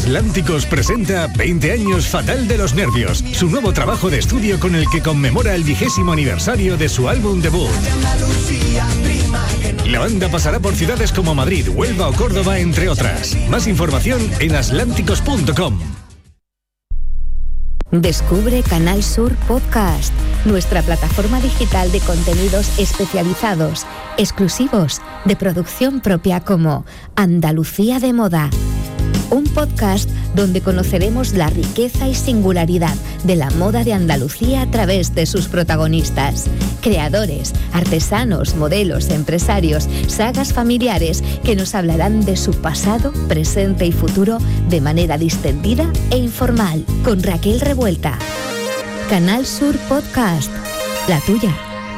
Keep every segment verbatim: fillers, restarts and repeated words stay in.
Atlánticos presenta veinte años Fatal de los Nervios, su nuevo trabajo de estudio con el que conmemora el vigésimo aniversario de su álbum debut. La banda pasará por ciudades como Madrid, Huelva o Córdoba, entre otras. Más información en atlánticos punto com. Descubre Canal Sur Podcast, nuestra plataforma digital de contenidos especializados, exclusivos, de producción propia, como Andalucía de Moda. Un podcast donde conoceremos la riqueza y singularidad de la moda de Andalucía a través de sus protagonistas, creadores, artesanos, modelos, empresarios, sagas familiares que nos hablarán de su pasado, presente y futuro de manera distendida e informal, con Raquel Revuelta. Canal Sur Podcast, la tuya.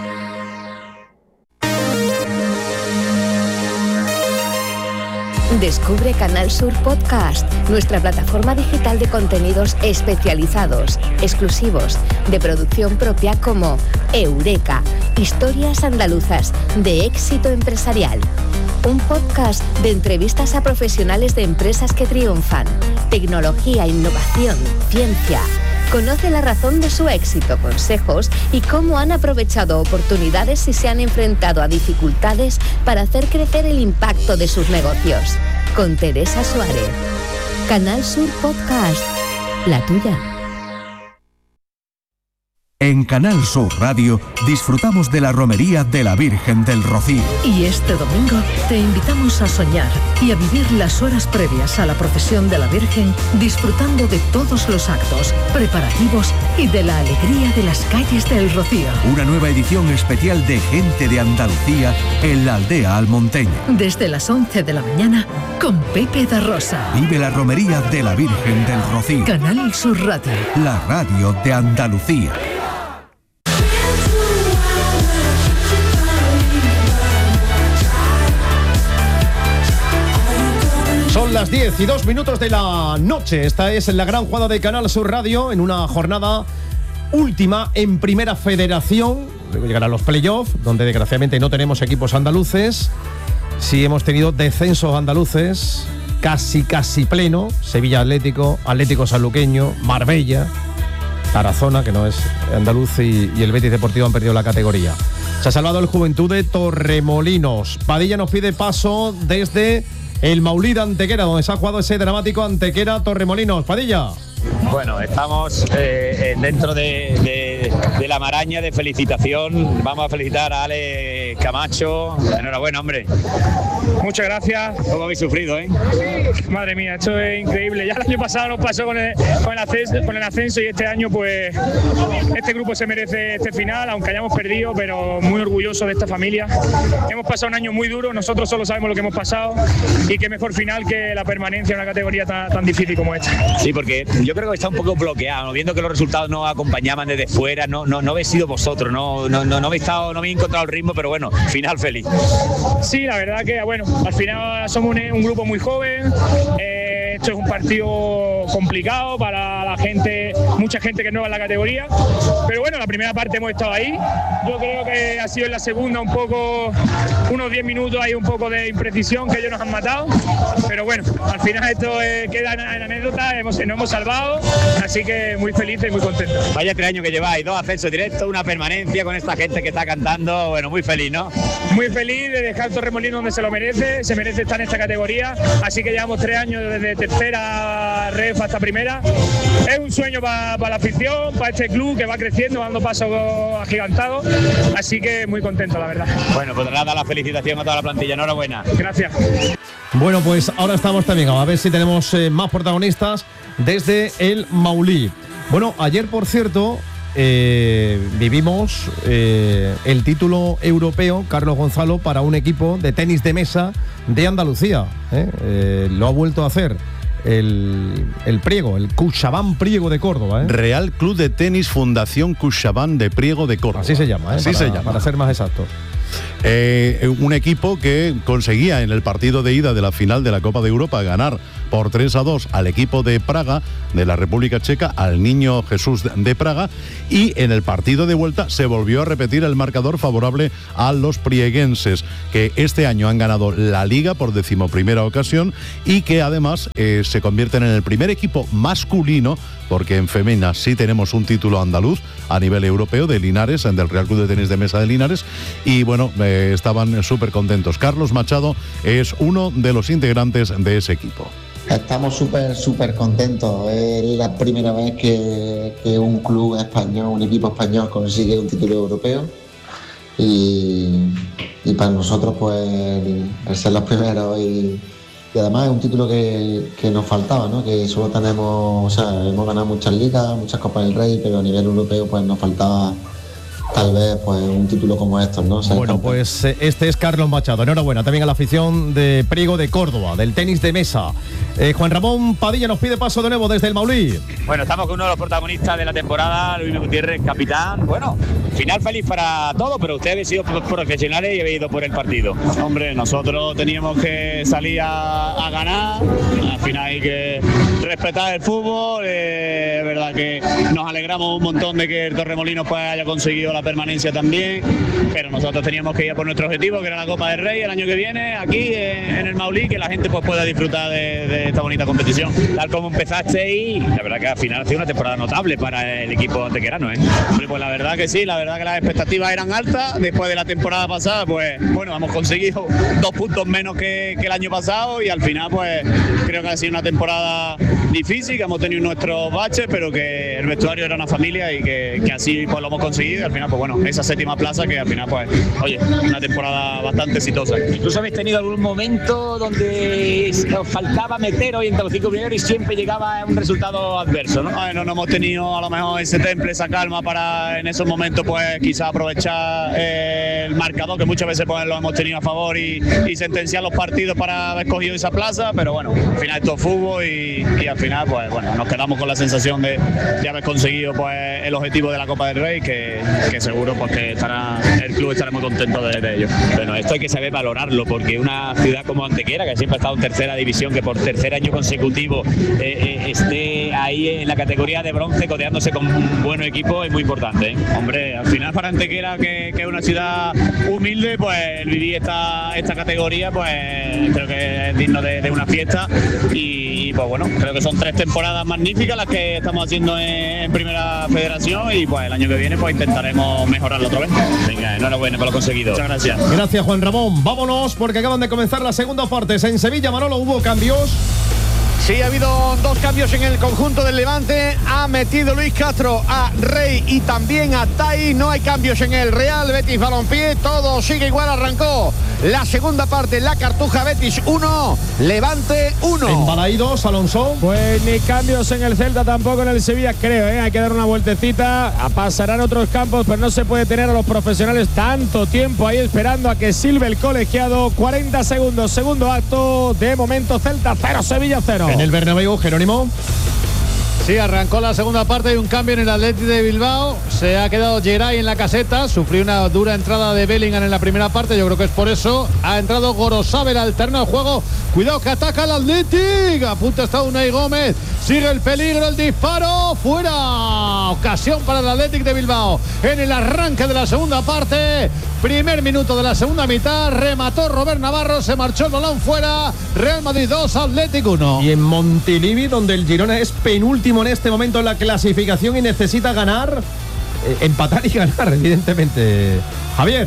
Descubre Canal Sur Podcast, nuestra plataforma digital de contenidos especializados, exclusivos, de producción propia, como Eureka, historias andaluzas de éxito empresarial. Un podcast de entrevistas a profesionales de empresas que triunfan, tecnología, innovación, ciencia. Conoce la razón de su éxito, consejos y cómo han aprovechado oportunidades y se han enfrentado a dificultades para hacer crecer el impacto de sus negocios. Con Teresa Suárez. Canal Sur Podcast, la tuya. En Canal Sur Radio disfrutamos de la romería de la Virgen del Rocío. Y este domingo te invitamos a soñar y a vivir las horas previas a la procesión de la Virgen, disfrutando de todos los actos, preparativos y de la alegría de las calles del Rocío. Una nueva edición especial de Gente de Andalucía en la aldea almonteña. Desde las once de la mañana con Pepe da Rosa. Vive la romería de la Virgen del Rocío. Canal Sur Radio. La radio de Andalucía. Son las diez y dos minutos de la noche. Esta es la gran jugada de Canal Sur Radio en una jornada última en Primera Federación. Luego llegarán los playoffs, donde desgraciadamente no tenemos equipos andaluces. Sí hemos tenido descensos andaluces, casi casi pleno. Sevilla Atlético, Atlético Sanluqueño, Marbella, Tarazona, que no es andaluz, y, y el Betis Deportivo han perdido la categoría. Se ha salvado el Juventud de Torremolinos. Padilla nos pide paso desde el Maulí de Antequera, donde se ha jugado ese dramático Antequera-Torremolinos. Padilla. Bueno, estamos eh, dentro de, de, de la maraña de felicitación. Vamos a felicitar a Ale Camacho. Enhorabuena, hombre. Muchas gracias. ¿Cómo habéis sufrido, eh? Madre mía, esto es increíble. Ya el año pasado nos pasó con el, con el, ascenso, con el ascenso y este año, pues, este grupo se merece este final, aunque hayamos perdido, pero muy orgulloso de esta familia. Hemos pasado un año muy duro, nosotros solo sabemos lo que hemos pasado y qué mejor final que la permanencia en una categoría tan, tan difícil como esta. Sí, porque yo creo que está un poco bloqueado, ¿no? Viendo que los resultados no acompañaban desde fuera, no, no, no habéis sido vosotros, no, no, no, no habéis estado, no habéis encontrado el ritmo, pero bueno, final feliz. Sí, la verdad que, bueno, al final somos un, un grupo muy joven. Eh, esto es un partido complicado para la gente, mucha gente que es nueva en la categoría, pero bueno, la primera parte hemos estado ahí. Yo creo que ha sido en la segunda un poco, unos diez minutos hay un poco de imprecisión que ellos nos han matado, pero bueno, al final esto eh, queda en, en anécdota, hemos, nos hemos salvado, así que muy felices y muy contentos. Vaya tres años que lleváis, dos ascensos directos, una permanencia con esta gente que está cantando, bueno, muy feliz, ¿no? Muy feliz de dejar Torremolinos donde se lo merece, se merece estar en esta categoría, así que llevamos tres años desde tercera ref hasta primera. Es un sueño para pa la afición, para este club que va creciendo, dando pasos agigantados, así que muy contento, la verdad. Bueno, pues nada, la felicitación a toda la plantilla, enhorabuena. Gracias. Bueno, pues ahora estamos también, a ver si tenemos eh, más protagonistas desde el Maulí. Bueno, ayer, por cierto, eh, vivimos eh, el título europeo, Carlos Gonzalo, para un equipo de tenis de mesa de Andalucía. ¿eh? Eh, lo ha vuelto a hacer el, el Priego, el Cuxabán Priego de Córdoba. ¿eh? Real Club de Tenis Fundación Cuxabán de Priego de Córdoba. Así se llama, ¿eh? Así para, se llama. Para ser más exactos. Eh, un equipo que conseguía en el partido de ida de la final de la Copa de Europa ganar por tres a dos al equipo de Praga, de la República Checa, al Niño Jesús de Praga, y en el partido de vuelta se volvió a repetir el marcador favorable a los prieguenses, que este año han ganado la Liga por decimoprimera ocasión y que además eh, se convierten en el primer equipo masculino, porque en femeninas sí tenemos un título andaluz a nivel europeo de Linares, del Real Club de Tenis de Mesa de Linares, y bueno, eh, estaban súper contentos. Carlos Machado es uno de los integrantes de ese equipo. Estamos súper, súper contentos. Es la primera vez que, que un club español, un equipo español consigue un título europeo, y, y para nosotros pues el, el ser los primeros y Y además es un título que, que nos faltaba, ¿no? Que solo tenemos, o sea, hemos ganado muchas ligas, muchas Copas del Rey, pero a nivel europeo pues nos faltaba tal vez pues un título como estos, ¿no? O sea, bueno, pues este es Carlos Machado. Enhorabuena también a la afición de Priego de Córdoba, del tenis de mesa. Eh, Juan Ramón Padilla nos pide paso de nuevo desde el Maulí. Bueno, estamos con uno de los protagonistas de la temporada, Luis Gutiérrez, capitán. Bueno, final feliz para todos, pero ustedes habéis sido profesionales y habéis ido por el partido. Hombre, nosotros teníamos que salir a, a ganar. Al final hay que respetar el fútbol. Eh, es verdad que nos alegramos un montón de que el Torremolinos pues haya conseguido la permanencia también, pero nosotros teníamos que ir por nuestro objetivo, que era la Copa del Rey el año que viene, aquí eh, en el Maulí, que la gente pues pueda disfrutar de, de esta bonita competición. Tal como empezaste, y la verdad que al final ha sido una temporada notable para el equipo antequerano, ¿eh? Hombre, pues la verdad que sí, la verdad que las expectativas eran altas. Después de la temporada pasada, pues bueno, hemos conseguido dos puntos menos que, que el año pasado, y al final pues creo que ha sido una temporada difícil, que hemos tenido nuestros baches, pero que el vestuario era una familia y que, que así pues lo hemos conseguido. Y al final pues bueno, esa séptima plaza que al final pues, oye, una temporada bastante exitosa. Incluso habéis tenido algún momento donde os faltaba meter hoy entre los cinco primeros y siempre llegaba a un resultado adverso, ¿no? Bueno, no hemos tenido a lo mejor ese temple, esa calma para en esos momentos pues quizá aprovechar eh, el marcador, que muchas veces pues lo hemos tenido a favor, y, y sentenciar los partidos para haber cogido esa plaza, pero bueno, al final esto es fútbol, y, y al final pues bueno, nos quedamos con la sensación de, de haber conseguido pues el objetivo de la Copa del Rey, que, que seguro pues que estará, el club estará muy contento de, de ello. Bueno, esto hay que saber valorarlo, porque una ciudad como Antequera, que siempre ha estado en tercera división, que por tercer año consecutivo eh, eh, esté ahí en la categoría de bronce codeándose con un buen equipo, es muy importante, ¿eh? Hombre, al final para Antequera, que, que es una ciudad humilde, pues el vivir esta, esta categoría pues creo que es digno de, de una fiesta, y pues bueno, creo que son tres temporadas magníficas las que estamos haciendo en, en Primera Federación, y pues el año que viene pues intentaremos mejorarlo otra vez. Venga, enhorabuena por lo conseguido. Muchas gracias. Gracias, Juan Ramón. Vámonos, porque acaban de comenzar las segundas partes. En Sevilla, Manolo, hubo cambios. Sí, ha habido dos cambios en el conjunto del Levante. Ha metido Luis Castro a Rey y también a Tai. No hay cambios en el Real Betis Balompié. Todo sigue igual. Arrancó la segunda parte. La Cartuja. Betis uno, Levante uno. En Balaídos, Alonso. Pues ni cambios en el Celta, tampoco en el Sevilla, creo, ¿eh? Hay que dar una vueltecita. Pasarán otros campos, pero no se puede tener a los profesionales tanto tiempo ahí esperando a que silbe el colegiado. cuarenta segundos, segundo acto. De momento, Celta cero, Sevilla cero. En el Bernabéu, Jerónimo. Sí, arrancó la segunda parte, hay un cambio en el Athletic de Bilbao. Se ha quedado Geray en la caseta. Sufrió una dura entrada de Bellingham en la primera parte. Yo creo que es por eso. Ha entrado Gorosabel al terreno de juego. Cuidado que ataca el Athletic. A punto está Unai Gómez. Sigue el peligro, el disparo. Fuera. Ocasión para el Athletic de Bilbao. En el arranque de la segunda parte. Primer minuto de la segunda mitad. Remató Robert Navarro. Se marchó el balón fuera. Real Madrid dos, Athletic uno. Y en Montilivi, donde el Girona es penúltimo en este momento en la clasificación y necesita ganar, eh, empatar y ganar, evidentemente. Javier.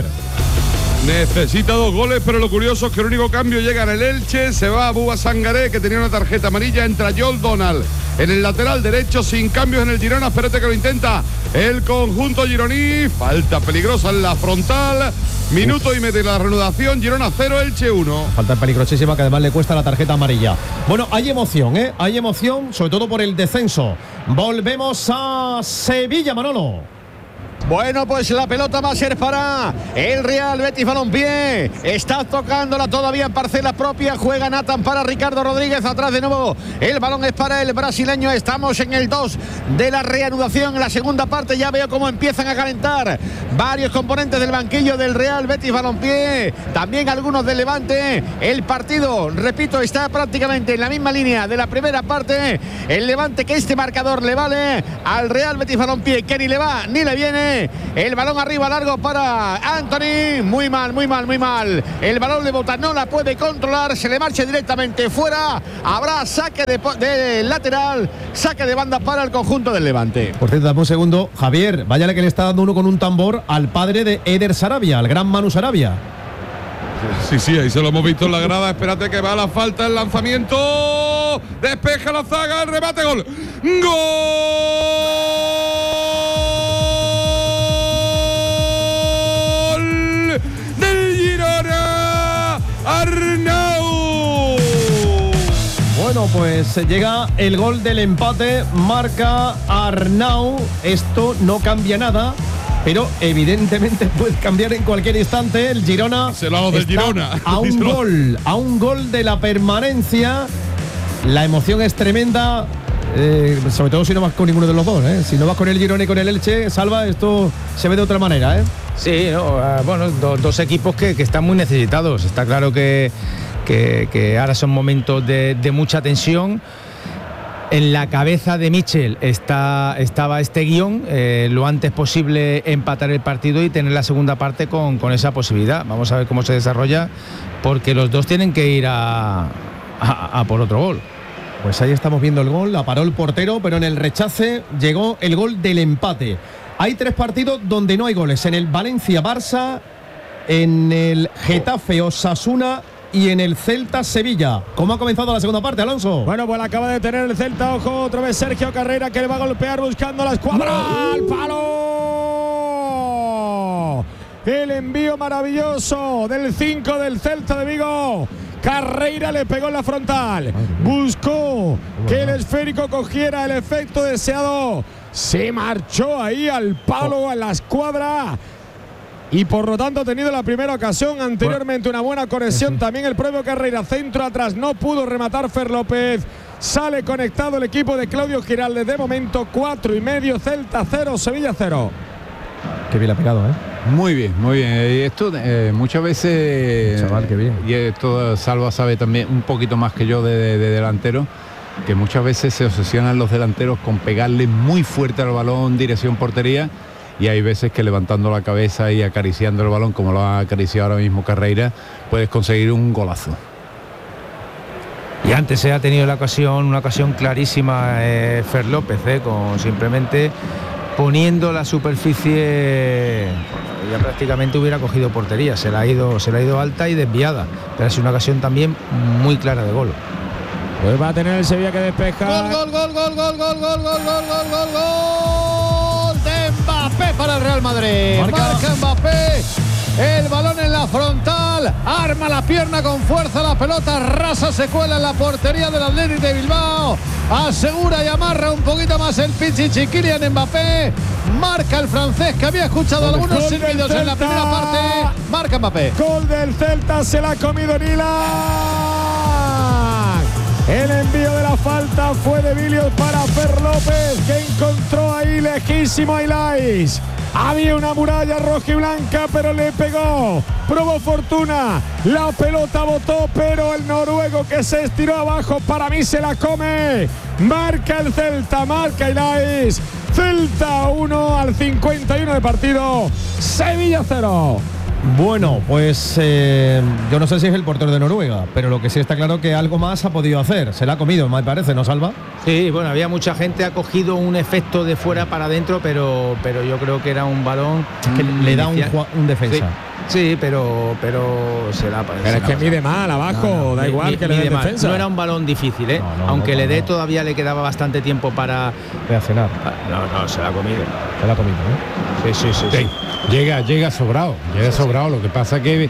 Necesita dos goles, pero lo curioso es que el único cambio llega en el Elche. Se va a Bouba Sangaré, que tenía una tarjeta amarilla. Entra Joel Donald en el lateral derecho, sin cambios en el Girona. Espérate que lo intenta el conjunto gironí. Falta peligrosa en la frontal. Minuto y medio de la reanudación. Girona cero, Elche uno. Falta peligrosísima, que además le cuesta la tarjeta amarilla. Bueno, hay emoción, ¿eh? Hay emoción, sobre todo por el descenso. Volvemos a Sevilla, Manolo. Bueno, pues la pelota va a ser para el Real Betis Balompié. Está tocándola todavía en parcela propia. Juega Nathan para Ricardo Rodríguez. Atrás de nuevo el balón es para el brasileño. Estamos en el dos de la reanudación. En la segunda parte ya veo cómo empiezan a calentar varios componentes del banquillo del Real Betis Balompié. También algunos del Levante. El partido, repito, está prácticamente en la misma línea de la primera parte. El Levante, que este marcador le vale al Real Betis Balompié, que ni le va ni le viene. El balón arriba largo para Anthony. Muy mal, muy mal, muy mal. El balón de bota no la puede controlar. Se le marcha directamente fuera. Habrá saque de, de lateral. Saque de banda para el conjunto del Levante. Por cierto, dame un segundo. Javier, váyale que le está dando uno con un tambor al padre de Eder Sarabia, al gran Manu Sarabia. Sí, sí, ahí se lo hemos visto en la grada. Espérate que va a la falta, el lanzamiento. Despeja la zaga, el remate, gol. ¡Gol! Del Girona, Arnau. Bueno, pues llega el gol del empate, marca Arnau. Esto no cambia nada, pero evidentemente puede cambiar en cualquier instante. El Girona se lo hago del Girona. A un gol, a un gol de la permanencia. La emoción es tremenda. Eh, sobre todo si no vas con ninguno de los dos, ¿eh? Si no vas con el Girona y con el Elche, Salva, esto se ve de otra manera, ¿eh? Sí, no, uh, bueno, do, dos equipos que, que están muy necesitados. Está claro que, que, que ahora son momentos de, de mucha tensión. En la cabeza de Michel está, estaba este guión, eh, lo antes posible empatar el partido y tener la segunda parte con, con esa posibilidad. Vamos a ver cómo se desarrolla, porque los dos tienen que ir a, a, a por otro gol. Pues ahí estamos viendo el gol, la paró el portero, pero en el rechace llegó el gol del empate. Hay tres partidos donde no hay goles, en el Valencia-Barça, en el Getafe-Osasuna y en el Celta-Sevilla. ¿Cómo ha comenzado la segunda parte, Alonso? Bueno, pues acaba de tener el Celta, ojo, otra vez Sergio Carrera, que le va a golpear buscando la escuadra. ¡Al palo! El envío maravilloso del cinco del Celta de Vigo. Carreira le pegó en la frontal, buscó que el esférico cogiera el efecto deseado, se marchó ahí al palo, a la escuadra, y por lo tanto ha tenido la primera ocasión. Anteriormente una buena conexión también el propio Carreira, centro atrás, no pudo rematar Fer López. Sale conectado el equipo de Claudio Giraldes. De momento cuatro y medio, Celta cero, Sevilla cero. Qué bien ha pegado, ¿eh? Muy bien, muy bien. Y esto eh, muchas veces, chaval, qué bien. Y esto Salva sabe también un poquito más que yo de, de, de delantero, que muchas veces se obsesionan los delanteros con pegarle muy fuerte al balón dirección portería, y hay veces que levantando la cabeza y acariciando el balón, como lo ha acariciado ahora mismo Carreira, puedes conseguir un golazo. Y antes se ha tenido la ocasión, una ocasión clarísima, eh, Fer López, eh, con simplemente poniendo la superficie, ya prácticamente hubiera cogido portería, se la ha ido, se la ha ido alta y desviada, pero es una ocasión también muy clara de gol. Pues va a tener el Sevilla que despeja. Gol, gol, gol, gol, gol, gol, gol, gol, gol, gol, gol, gol de Mbappé para el Real Madrid. Marca, Marca Mbappé. El balón en la frontal, arma la pierna con fuerza, la pelota rasa, se cuela en la portería del Athletic de Bilbao, asegura y amarra un poquito más el Pichichi. Kylian Mbappé, marca el francés, que había escuchado gol, algunos silbidos en la primera parte. Marca Mbappé. Gol del Celta, se la ha comido Nila. El envío de la falta fue de Vilios para Fer López, que encontró ahí lejísimo a Ilais. Había una muralla roja y blanca, pero le pegó. Probó fortuna. La pelota botó, pero el noruego, que se estiró abajo, para mí se la come. Marca el Celta, marca Ilais. Celta uno al cincuenta y uno de partido. Sevilla cero. Bueno, pues eh, yo no sé si es el portero de Noruega, pero lo que sí está claro que algo más ha podido hacer. Se la ha comido, me parece, ¿no, Salva? Sí, bueno, había mucha gente, ha cogido un efecto de fuera para adentro, pero, pero yo creo que era un balón que mm, le da un, un defensa. Sí, sí, pero, pero se la parece. Pero es que mide mal abajo, no, no, da igual mi, que le dé defensa. No era un balón difícil, ¿eh? No, no, aunque no, no, le dé, no. Todavía le quedaba bastante tiempo para reaccionar. No, no, se la ha comido. Se la ha comido, ¿eh? Sí, sí, sí. sí. sí. Llega, llega sobrado, llega sí, sobrado. Sí. Lo que pasa que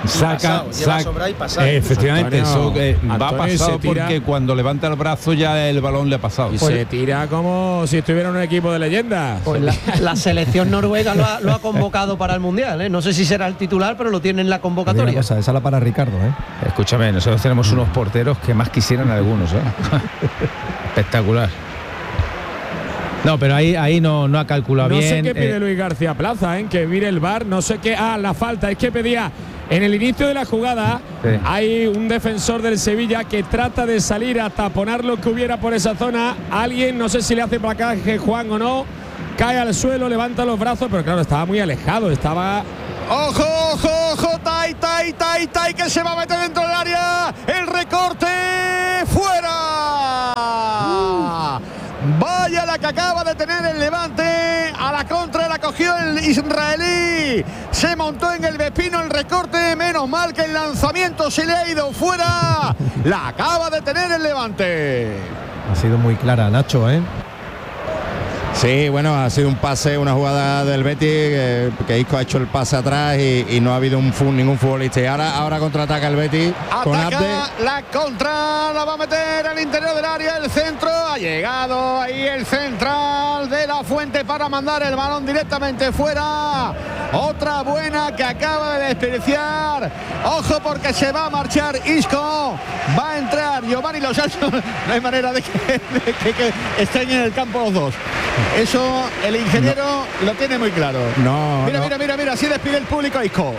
Saca, saca. Eh, efectivamente, Antonio, eso eh, va Antonio pasado se tira- porque cuando levanta el brazo ya el balón le ha pasado. Y se tira como si estuviera en un equipo de leyendas. Pues la, la selección noruega lo ha, lo ha convocado para el Mundial, ¿eh? No sé si será el titular, pero lo tiene en la convocatoria. Cosa, esa la para Ricardo, ¿eh? Escúchame, nosotros tenemos unos porteros que más quisieran algunos, ¿eh? Espectacular. No, pero ahí, ahí no, no ha calculado no bien. sé qué pide eh, Luis García Plaza, ¿eh? Que mire el V A R, no sé qué. Ah, la falta, es que pedía. En el inicio de la jugada Sí. hay un defensor del Sevilla que trata de salir a taponar lo que hubiera por esa zona. Alguien, no sé si le hace placaje Juan o no, cae al suelo, levanta los brazos, pero claro, estaba muy alejado, estaba... Ojo, ojo, ojo, Tai, Tai, Tai, Tai, que se va a meter dentro del área. El recorte fuera. Uh. Vaya la que acaba de tener el Levante. A la contra la cogió el israelí. Se montó en el Vespino el recorte. Menos mal que el lanzamiento se le ha ido fuera. La acaba de tener el Levante. Ha sido muy clara, Nacho, ¿eh? Sí, bueno, ha sido un pase, una jugada del Betis, eh, que Isco ha hecho el pase atrás y, y no ha habido un, ningún futbolista. Y ahora, ahora contraataca el Betis con Ataca Abde. la contra, la va a meter al interior del área, el centro, ha llegado ahí el central de la Fuente para mandar el balón directamente fuera. Otra buena que acaba de desperdiciar. Ojo porque se va a marchar Isco, va a entrar Giovanni Lo Celso. No hay manera de que, de que, que estén en el campo los dos. Eso el ingeniero no lo tiene muy claro. No, mira, no. mira, mira, mira, así despide el público a Isco.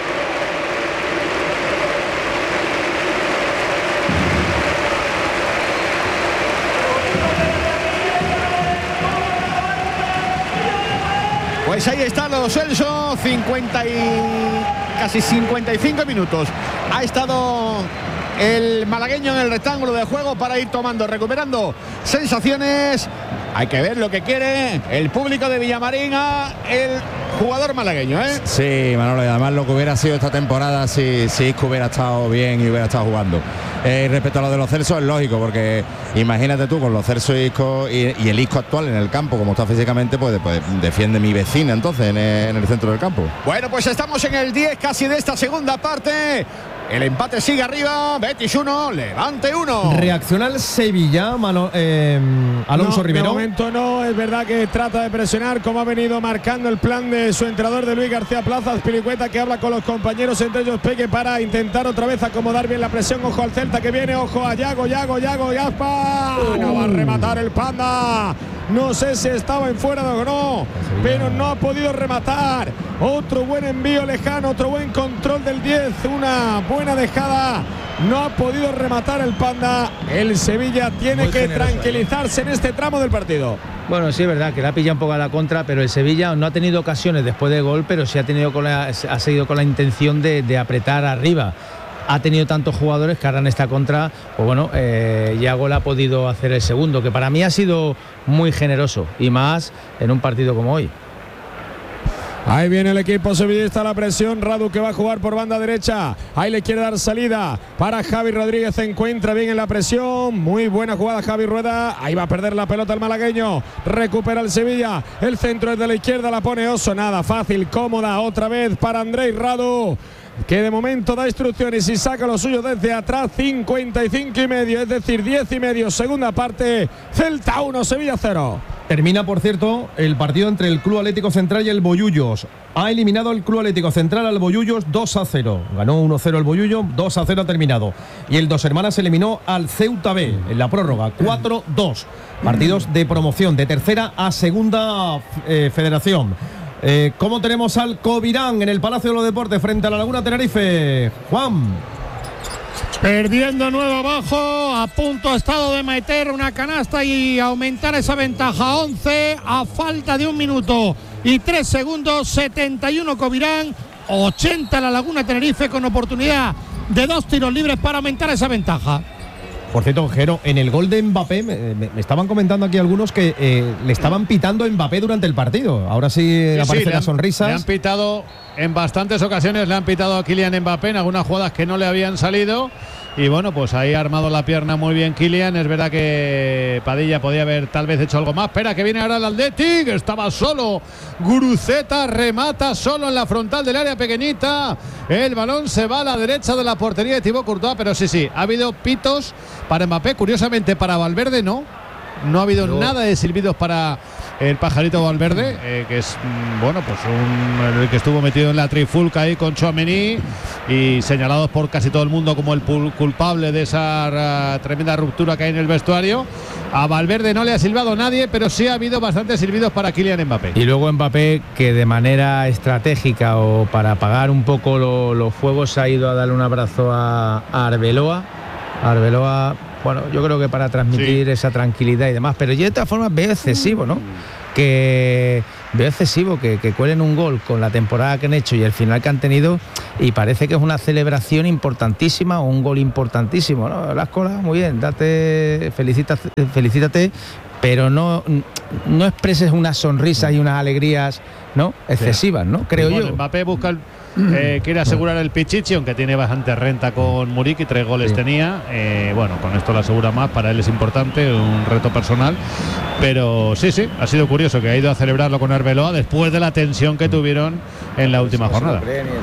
Pues ahí está Lo Celso, cincuenta y casi cincuenta y cinco minutos. Ha estado el malagueño en el rectángulo de juego para ir tomando, recuperando sensaciones. Hay que ver lo que quiere el público de Villamarín a el jugador malagueño, ¿eh? Sí, Manolo, y además lo que hubiera sido esta temporada si, si Isco hubiera estado bien y hubiera estado jugando. Eh, respecto a lo de Lo Celso, es lógico, porque imagínate tú con Lo Celso y Isco y, y el Isco actual en el campo, como está físicamente, pues, pues defiende mi vecina entonces en el, en el centro del campo. Bueno, pues estamos en el diez casi de esta segunda parte. El empate sigue arriba, Betis uno, Levante uno. Reacciona el Sevilla, Mano, eh, Alonso no, Rivero. De momento no, es verdad que trata de presionar, como ha venido marcando el plan de su entrenador de Luis García Plaza, Azpilicueta, que habla con los compañeros, entre ellos Peque, para intentar otra vez acomodar bien la presión. Ojo al Celta que viene, ojo a Yago, Yago, Yago, Yaspa. No va a rematar el Panda. No sé si estaba en fuera o no, pero no ha podido rematar. Otro buen envío lejano, otro buen control del diez, una buena dejada. No ha podido rematar el Panda. El Sevilla tiene Muy que generoso, tranquilizarse en este tramo del partido. Bueno, sí es verdad que la pilla un poco a la contra, pero el Sevilla no ha tenido ocasiones después del gol, pero sí ha tenido con la, ha seguido con la intención de, de apretar arriba. Ha tenido tantos jugadores que ahora en esta contra, pues bueno, eh, Yago le ha podido hacer el segundo, que para mí ha sido muy generoso, y más en un partido como hoy. Ahí viene el equipo sevillista, la presión. Radu que va a jugar por banda derecha. Ahí le quiere dar salida para Javi Rodríguez. Se encuentra bien en la presión. Muy buena jugada Javi Rueda. Ahí va a perder la pelota el malagueño. Recupera el Sevilla. El centro es de la izquierda. La pone Oso. Nada fácil, cómoda. Otra vez para Andrei Radu, que de momento da instrucciones y saca lo suyo desde atrás. Cincuenta y cinco y medio, es decir, diez y medio, segunda parte. Celta uno, Sevilla cero. Termina, por cierto, el partido entre el Club Atlético Central y el Bollullos. Ha eliminado el Club Atlético Central al Bollullos dos a cero. Ganó uno a cero el Bollullos, dos a cero ha terminado. Y el Dos Hermanas eliminó al Ceuta B en la prórroga, cuatro dos. Partidos de promoción de tercera a segunda eh, federación. Eh, ¿Cómo tenemos al Covirán en el Palacio de los Deportes frente a la Laguna Tenerife? Juan. Perdiendo nuevo abajo, a punto ha estado de meter una canasta y aumentar esa ventaja. once a falta de un minuto y tres segundos. setenta y uno Covirán, ochenta la Laguna Tenerife, con oportunidad de dos tiros libres para aumentar esa ventaja. Por cierto, Jero, en el gol de Mbappé, me, me, me estaban comentando aquí algunos que eh, le estaban pitando a Mbappé durante el partido. Ahora sí, Sí, aparecen sí, le han- las sonrisas. Le han pitado en bastantes ocasiones, le han pitado a Kylian Mbappé en algunas jugadas que no le habían salido. Y bueno, pues ahí ha armado la pierna muy bien Kylian. Es verdad que Padilla podía haber tal vez hecho algo más. Espera, que viene ahora el Athletic. Estaba solo. Guruceta remata solo en la frontal del área pequeñita. El balón se va a la derecha de la portería de Thibaut Courtois. Pero sí, sí, ha habido pitos para Mbappé. Curiosamente, para Valverde no. No ha habido no. nada de silbidos para el pajarito Valverde, eh, que es, bueno, pues un, el que estuvo metido en la trifulca ahí con Tchouaméni y señalados por casi todo el mundo como el culpable de esa uh, tremenda ruptura que hay en el vestuario. A Valverde no le ha silbado nadie, pero sí ha habido bastantes silbidos para Kylian Mbappé. Y luego Mbappé, que de manera estratégica o para apagar un poco lo, los fuegos, ha ido a darle un abrazo a, a Arbeloa. Arbeloa, bueno, yo creo que para transmitir sí. esa tranquilidad y demás, pero yo de todas formas veo excesivo, ¿no? Que veo excesivo que, que cuelen un gol con la temporada que han hecho y el final que han tenido, y parece que es una celebración importantísima o un gol importantísimo, ¿no? Las colas, muy bien, date, felicítate, felicítate, pero no, no expreses unas sonrisas y unas alegrías, ¿no? Excesivas, ¿no? Creo bueno, yo. Mbappé busca el Eh, quiere asegurar el Pichichi, aunque tiene bastante renta con Muriqui, tres goles sí. tenía. Eh, bueno, con esto lo asegura más, para él es importante, un reto personal. Pero sí, sí, ha sido curioso que ha ido a celebrarlo con Arbeloa después de la tensión que tuvieron en la última jornada.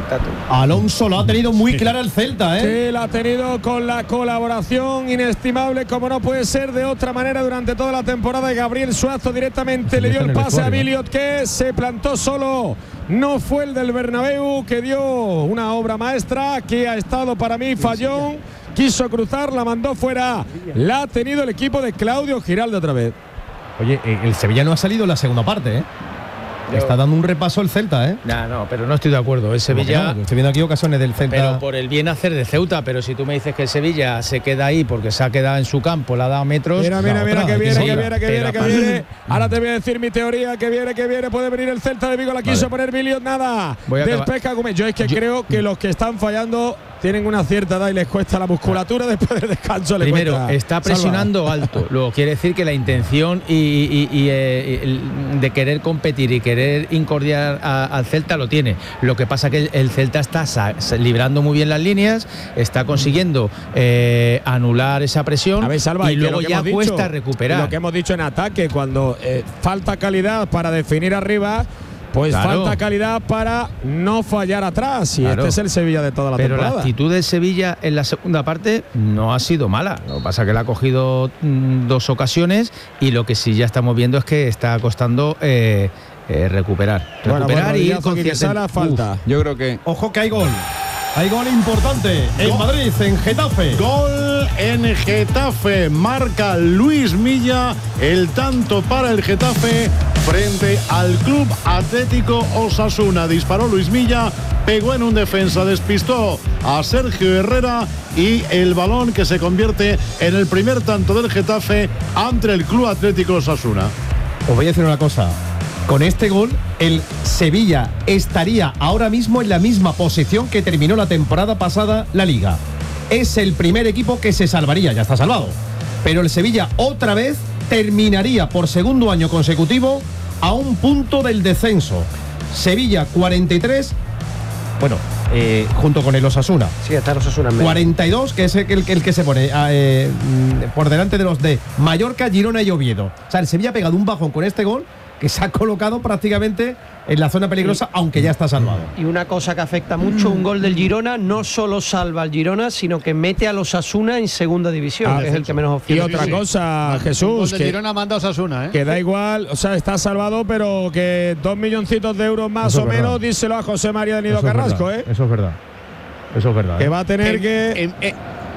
Alonso lo ha tenido muy clara el Celta, ¿eh? Sí, la ha tenido con la colaboración inestimable, como no puede ser de otra manera, durante toda la temporada. Y Gabriel Suazo directamente le dio el pase a Biliot, que se plantó solo. No fue el del Bernabéu, que dio una obra maestra, que ha estado para mí fallón. Quiso cruzar, la mandó fuera. La ha tenido el equipo de Claudio Giraldo otra vez. Oye, el Sevilla no ha salido en la segunda parte, ¿eh? Yo, está dando un repaso el Celta, ¿eh? No, no, pero no estoy de acuerdo. El Sevilla. No, estoy viendo aquí ocasiones del Celta. Pero por el bien hacer de Ceuta. Pero si tú me dices que el Sevilla se queda ahí porque se ha quedado en su campo, le ha dado metros. Mira, mira, mira, que viene, que viene, que viene, que pero, viene. Ahora te voy a decir mi teoría, que viene, que viene. Puede venir el Celta de Vigo, la quiso vale. poner Biliot, nada. Despeja Gómez. Yo es que yo, creo que los que están fallando tienen una cierta edad y les cuesta la musculatura después del descanso. Primero, cuesta. está presionando Salva. alto. Luego quiere decir que la intención y, y, y, y eh, de querer competir y querer incordiar a, al Celta lo tiene. Lo que pasa que el, el Celta está sa, librando muy bien las líneas, está consiguiendo eh, anular esa presión. A ver, Salva, y luego ya cuesta dicho, recuperar. Lo que hemos dicho en ataque, cuando eh, falta calidad para definir arriba, pues claro. falta calidad para no fallar atrás. Y claro. este es el Sevilla de toda la Pero temporada. Pero la actitud del Sevilla en la segunda parte no ha sido mala. Lo que pasa es que le ha cogido mm, dos ocasiones, y lo que sí ya estamos viendo es que está costando eh, eh, recuperar. Bueno, recuperar bueno, y con cierta falta. Uf, yo creo que... Ojo que hay gol. Hay gol importante en gol. Madrid, en Getafe. Gol en Getafe. Marca Luis Milla el tanto para el Getafe frente al Club Atlético Osasuna. Disparó Luis Milla, pegó en un defensa, despistó a Sergio Herrera, y el balón que se convierte en el primer tanto del Getafe ante el Club Atlético Osasuna. Os voy a decir una cosa. Con este gol, el Sevilla estaría ahora mismo en la misma posición que terminó la temporada pasada la Liga. Es el primer equipo que se salvaría, ya está salvado. Pero el Sevilla otra vez terminaría por segundo año consecutivo a un punto del descenso. Sevilla cuarenta y tres, bueno, eh, junto con el Osasuna. Sí, está el Osasuna en medio. cuarenta y dos, que es el, el, el que se pone eh, por delante de los de Mallorca, Girona y Oviedo. O sea, el Sevilla ha pegado un bajón con este gol, que se ha colocado prácticamente en la zona peligrosa, aunque ya está salvado. Y una cosa que afecta mucho, un gol del Girona no solo salva al Girona, sino que mete a los Osasuna en segunda división, ah, que es el que menos opciones. Y otra cosa, sí. Jesús, el gol del que Girona manda a Osasuna, ¿eh? Que da igual, o sea, está salvado, pero que dos milloncitos de euros más o menos, díselo a José María de Nido Eso Carrasco, es ¿eh? Eso es verdad. Eso es verdad. Que ¿eh? va a tener en, que... En, en,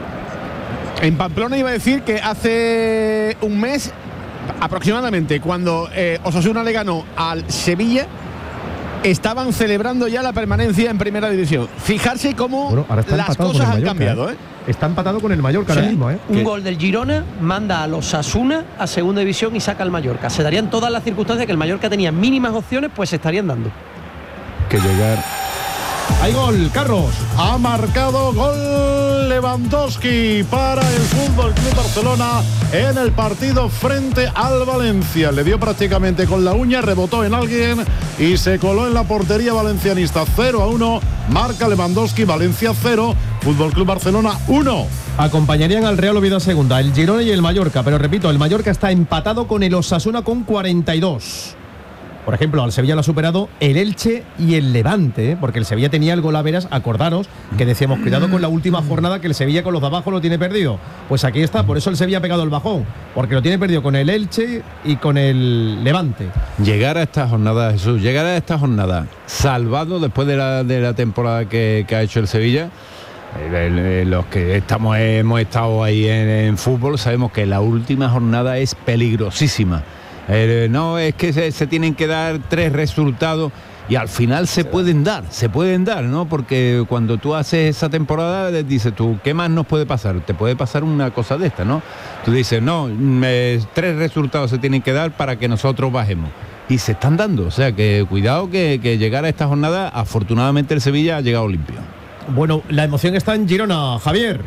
en Pamplona iba a decir que hace un mes aproximadamente, cuando eh, Osasuna le ganó al Sevilla, estaban celebrando ya la permanencia en primera división. Fijarse cómo bueno, las cosas han Mallorca, cambiado, ¿eh? Está empatado con el Mallorca sí. ahora mismo, ¿eh? Un ¿Qué? gol del Girona manda a los Osasuna a segunda división y saca al Mallorca. Se darían todas las circunstancias que el Mallorca tenía mínimas opciones, pues se estarían dando. Que llegar Hay gol, Carlos. Ha marcado gol Lewandowski para el Fútbol Club Barcelona en el partido frente al Valencia. Le dio prácticamente con la uña, rebotó en alguien y se coló en la portería valencianista. cero a uno, marca Lewandowski, Valencia cero, Fútbol Club Barcelona uno. Acompañarían al Real Oviedo a segunda, el Girona y el Mallorca, pero repito, el Mallorca está empatado con el Osasuna con cuarenta y dos. Por ejemplo, al Sevilla lo ha superado el Elche y el Levante, ¿eh? Porque el Sevilla tenía el golaveras, acordaros que decíamos, cuidado con la última jornada, que el Sevilla con los de abajo lo tiene perdido. Pues aquí está, por eso el Sevilla ha pegado el bajón, porque lo tiene perdido con el Elche y con el Levante. Llegar a esta jornada, Jesús, llegar a esta jornada salvado después de la, de la temporada que, que ha hecho el Sevilla. Los que estamos hemos estado ahí en, en fútbol sabemos que la última jornada es peligrosísima. Eh, no, es que se, se tienen que dar tres resultados y al final se pueden dar, se pueden dar, ¿no? Porque cuando tú haces esa temporada, dices tú, ¿qué más nos puede pasar? Te puede pasar una cosa de esta, ¿no? Tú dices, no, me, tres resultados se tienen que dar para que nosotros bajemos. Y se están dando, o sea que cuidado que, que llegar a esta jornada, afortunadamente el Sevilla ha llegado limpio. Bueno, la emoción está en Girona, Javier.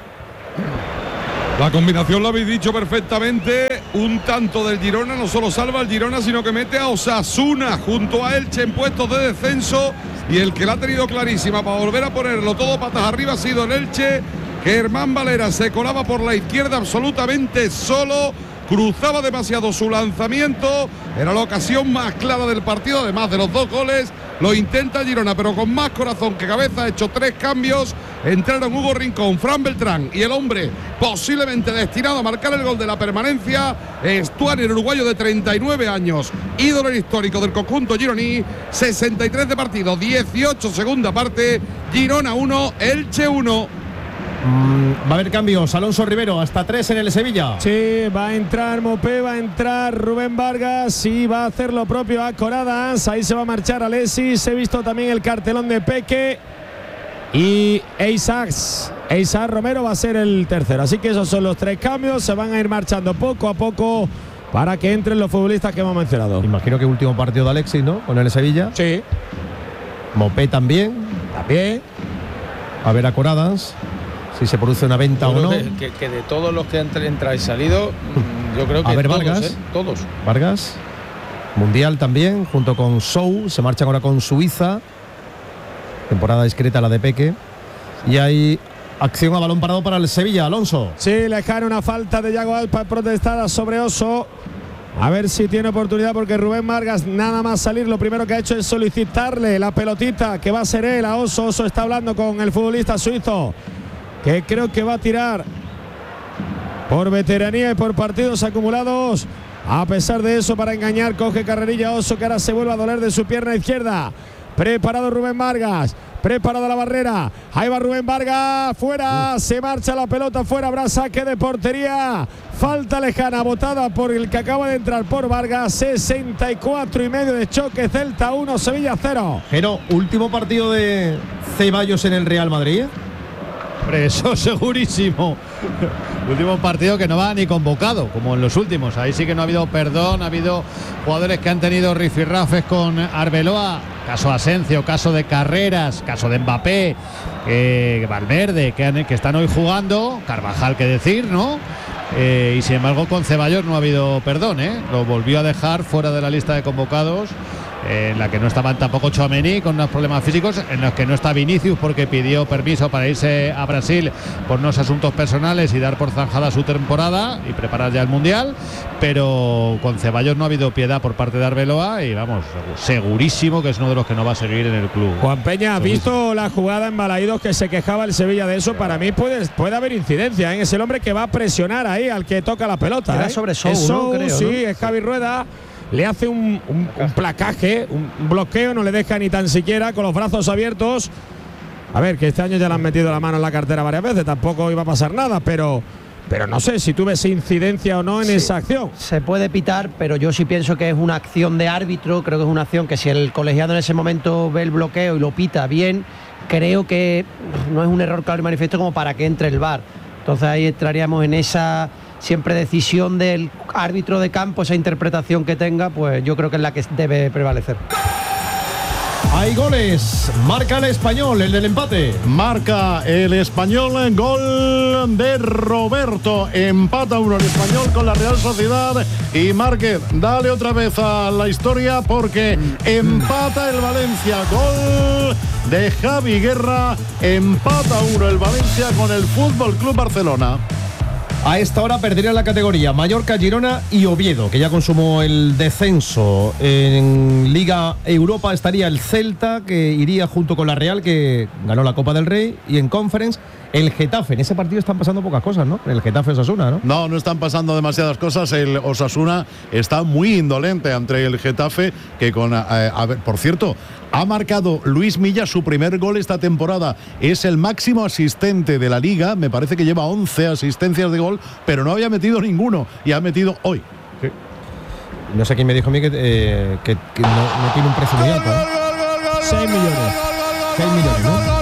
La combinación lo habéis dicho perfectamente. Un tanto del Girona no solo salva al Girona, sino que mete a Osasuna junto a Elche en puestos de descenso. Y el que la ha tenido clarísima para volver a ponerlo todo patas arriba ha sido el Elche, que Germán Valera se colaba por la izquierda absolutamente solo. Cruzaba demasiado su lanzamiento. Era la ocasión más clara del partido, además de los dos goles. Lo intenta Girona, pero con más corazón que cabeza. Ha hecho tres cambios. Entraron Hugo Rincón, Fran Beltrán y el hombre posiblemente destinado a marcar el gol de la permanencia, Estuani, el uruguayo de treinta y nueve años, ídolo histórico del conjunto gironí. Sesenta y tres de partido, dieciocho segunda parte. Girona uno, Elche uno. Mm, va a haber cambios. Alonso Rivero, hasta tres en el Sevilla. Sí, va a entrar Mopé, va a entrar Rubén Vargas y va a hacer lo propio a Coradas. Ahí se va a marchar Alexis. He visto también el cartelón de Peque. Y Isaacs, Isaac Romero va a ser el tercero. Así que esos son los tres cambios. Se van a ir marchando poco a poco para que entren los futbolistas que hemos mencionado. Imagino que último partido de Alexis, ¿no? Con el Sevilla. Sí. Mopé también. También. A ver a Coradas si se produce una venta yo o no. Que, que, que de todos los que han entrado y salido, yo creo que a ver, todos, Vargas, ¿eh? Todos. Vargas. Mundial también, junto con Sou. Se marchan ahora con Suiza. Temporada discreta la de Peque. Y hay acción a balón parado para el Sevilla, Alonso. Sí, le cae una falta de Yago Alpa protestada sobre Oso. A ver si tiene oportunidad, porque Rubén Vargas, nada más salir, lo primero que ha hecho es solicitarle la pelotita, que va a ser él, a Oso. Oso está hablando con el futbolista suizo, que creo que va a tirar por veteranía y por partidos acumulados. A pesar de eso, para engañar, coge carrerilla Oso, que ahora se vuelve a doler de su pierna izquierda. Preparado Rubén Vargas, preparada la barrera, ahí va Rubén Vargas, fuera, uh. se marcha la pelota, fuera, habrá saque de portería, falta lejana, botada por el que acaba de entrar por Vargas. Sesenta y cuatro y medio de choque, Celta uno, Sevilla cero. Pero último partido de Ceballos en el Real Madrid. Eso segurísimo. Último partido que no va ni convocado, como en los últimos. Ahí sí que no ha habido perdón, ha habido jugadores que han tenido rifirrafes con Arbeloa. Caso Asencio, caso de Carreras, caso de Mbappé, eh, Valverde, que, han, que están hoy jugando. Carvajal, que decir, ¿no? Eh, y sin embargo con Ceballos no ha habido perdón, ¿eh? Lo volvió a dejar fuera de la lista de convocados, eh, en la que no estaban tampoco Tchouaméni con unos problemas físicos, en los que no está Vinicius porque pidió permiso para irse a Brasil por unos asuntos personales y dar por zanjada su temporada y preparar ya el Mundial. Pero con Ceballos no ha habido piedad por parte de Arbeloa y vamos, segurísimo que es uno de los que no va a seguir en el club. Juan Peña, ¿has visto la jugada en Balaídos, que se quejaba el Sevilla de eso? Para mí puede, puede haber incidencia, ¿eh? Es el hombre que va a presionar ahí al que toca la pelota. Era ¿eh? sobre Sou, es Sou, ¿no? Creo, sí, ¿no? es Javi Rueda. Le hace un, un, un placaje, un, un bloqueo, no le deja ni tan siquiera con los brazos abiertos. A ver, que este año ya le han metido la mano en la cartera varias veces, tampoco iba a pasar nada, pero... Pero no sé si tú ves incidencia o no en sí, esa acción. Se puede pitar, pero yo sí pienso que es una acción de árbitro. Creo que es una acción que si el colegiado en ese momento ve el bloqueo y lo pita bien, creo que no es un error claro y manifiesto como para que entre el V A R. Entonces ahí entraríamos en esa siempre decisión del árbitro de campo, esa interpretación que tenga, pues yo creo que es la que debe prevalecer. Hay goles. Marca el Español, el del empate. Marca el Español, gol de Roberto. Empata uno el Español con la Real Sociedad. Y Márquez, dale otra vez a la historia porque empata el Valencia. Gol de Javi Guerra. Empata uno el Valencia con el Fútbol Club Barcelona. A esta hora perdería la categoría Mallorca, Girona y Oviedo, que ya consumó el descenso. En Liga Europa estaría el Celta, que iría junto con la Real, que ganó la Copa del Rey, y en Conference el Getafe. En ese partido están pasando pocas cosas, ¿no? El Getafe Osasuna, ¿no? No, no están pasando demasiadas cosas. El Osasuna está muy indolente ante el Getafe, que con... Eh, a ver, por cierto, ha marcado Luis Milla su primer gol esta temporada. Es el máximo asistente de la Liga. Me parece que lleva once asistencias de gol, pero no había metido ninguno y ha metido hoy. Sí. No sé quién me dijo a mí que, eh, que, que no, no tiene un precio muy alto. ¿eh? seis millones. seis millones, ¿no?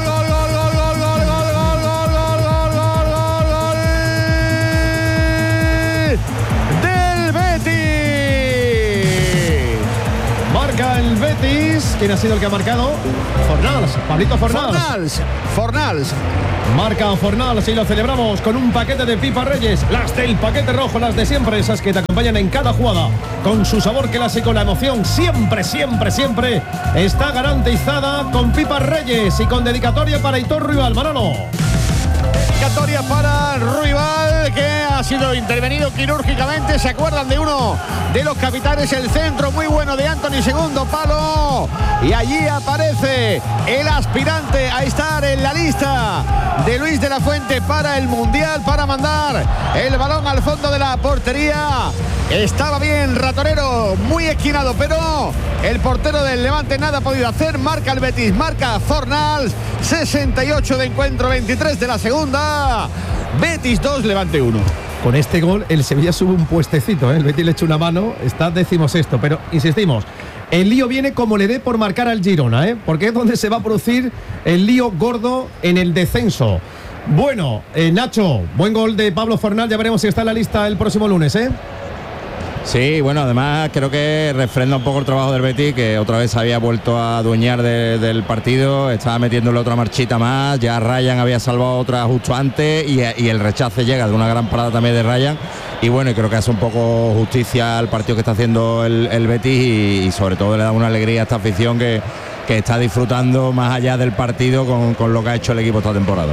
El Betis, ¿quién ha sido el que ha marcado? Fornals, Pablito Fornals. Fornals, Fornals. Marca Fornals y lo celebramos con un paquete de Pipa Reyes, las del paquete rojo, las de siempre, esas que te acompañan en cada jugada, con su sabor clásico, la emoción siempre, siempre, siempre está garantizada con Pipa Reyes y con dedicatoria para Hitor Ruibal. Manolo. Dedicatoria para Ruibal, que ha sido intervenido quirúrgicamente. ¿Se acuerdan de uno de los capitanes? El centro muy bueno de Anthony, segundo palo. Y allí aparece el aspirante a estar en la lista de Luis de la Fuente para el Mundial, para mandar el balón al fondo de la portería. Estaba bien Ratonero, muy esquinado, pero el portero del Levante nada ha podido hacer. Marca el Betis, marca Fornals. sesenta y ocho de encuentro, veintitrés de la segunda. Betis dos, Levante uno. Con este gol el Sevilla sube un puestecito, ¿eh? El Betis le echa una mano, está decimosexto, pero insistimos, el lío viene como le dé por marcar al Girona, ¿eh? Porque es donde se va a producir el lío gordo en el descenso. Bueno, eh, Nacho, buen gol de Pablo Fornals, ya veremos si está en la lista el próximo lunes, ¿eh? Sí, bueno, además creo que refrenda un poco el trabajo del Betis, que otra vez había vuelto a adueñar de, del partido, estaba metiéndole otra marchita más, ya Ryan había salvado otra justo antes y, y el rechace llega de una gran parada también de Ryan. Y bueno, y creo que hace un poco justicia al partido que está haciendo el, el Betis y, y sobre todo le da una alegría a esta afición que, que está disfrutando más allá del partido con, con lo que ha hecho el equipo esta temporada.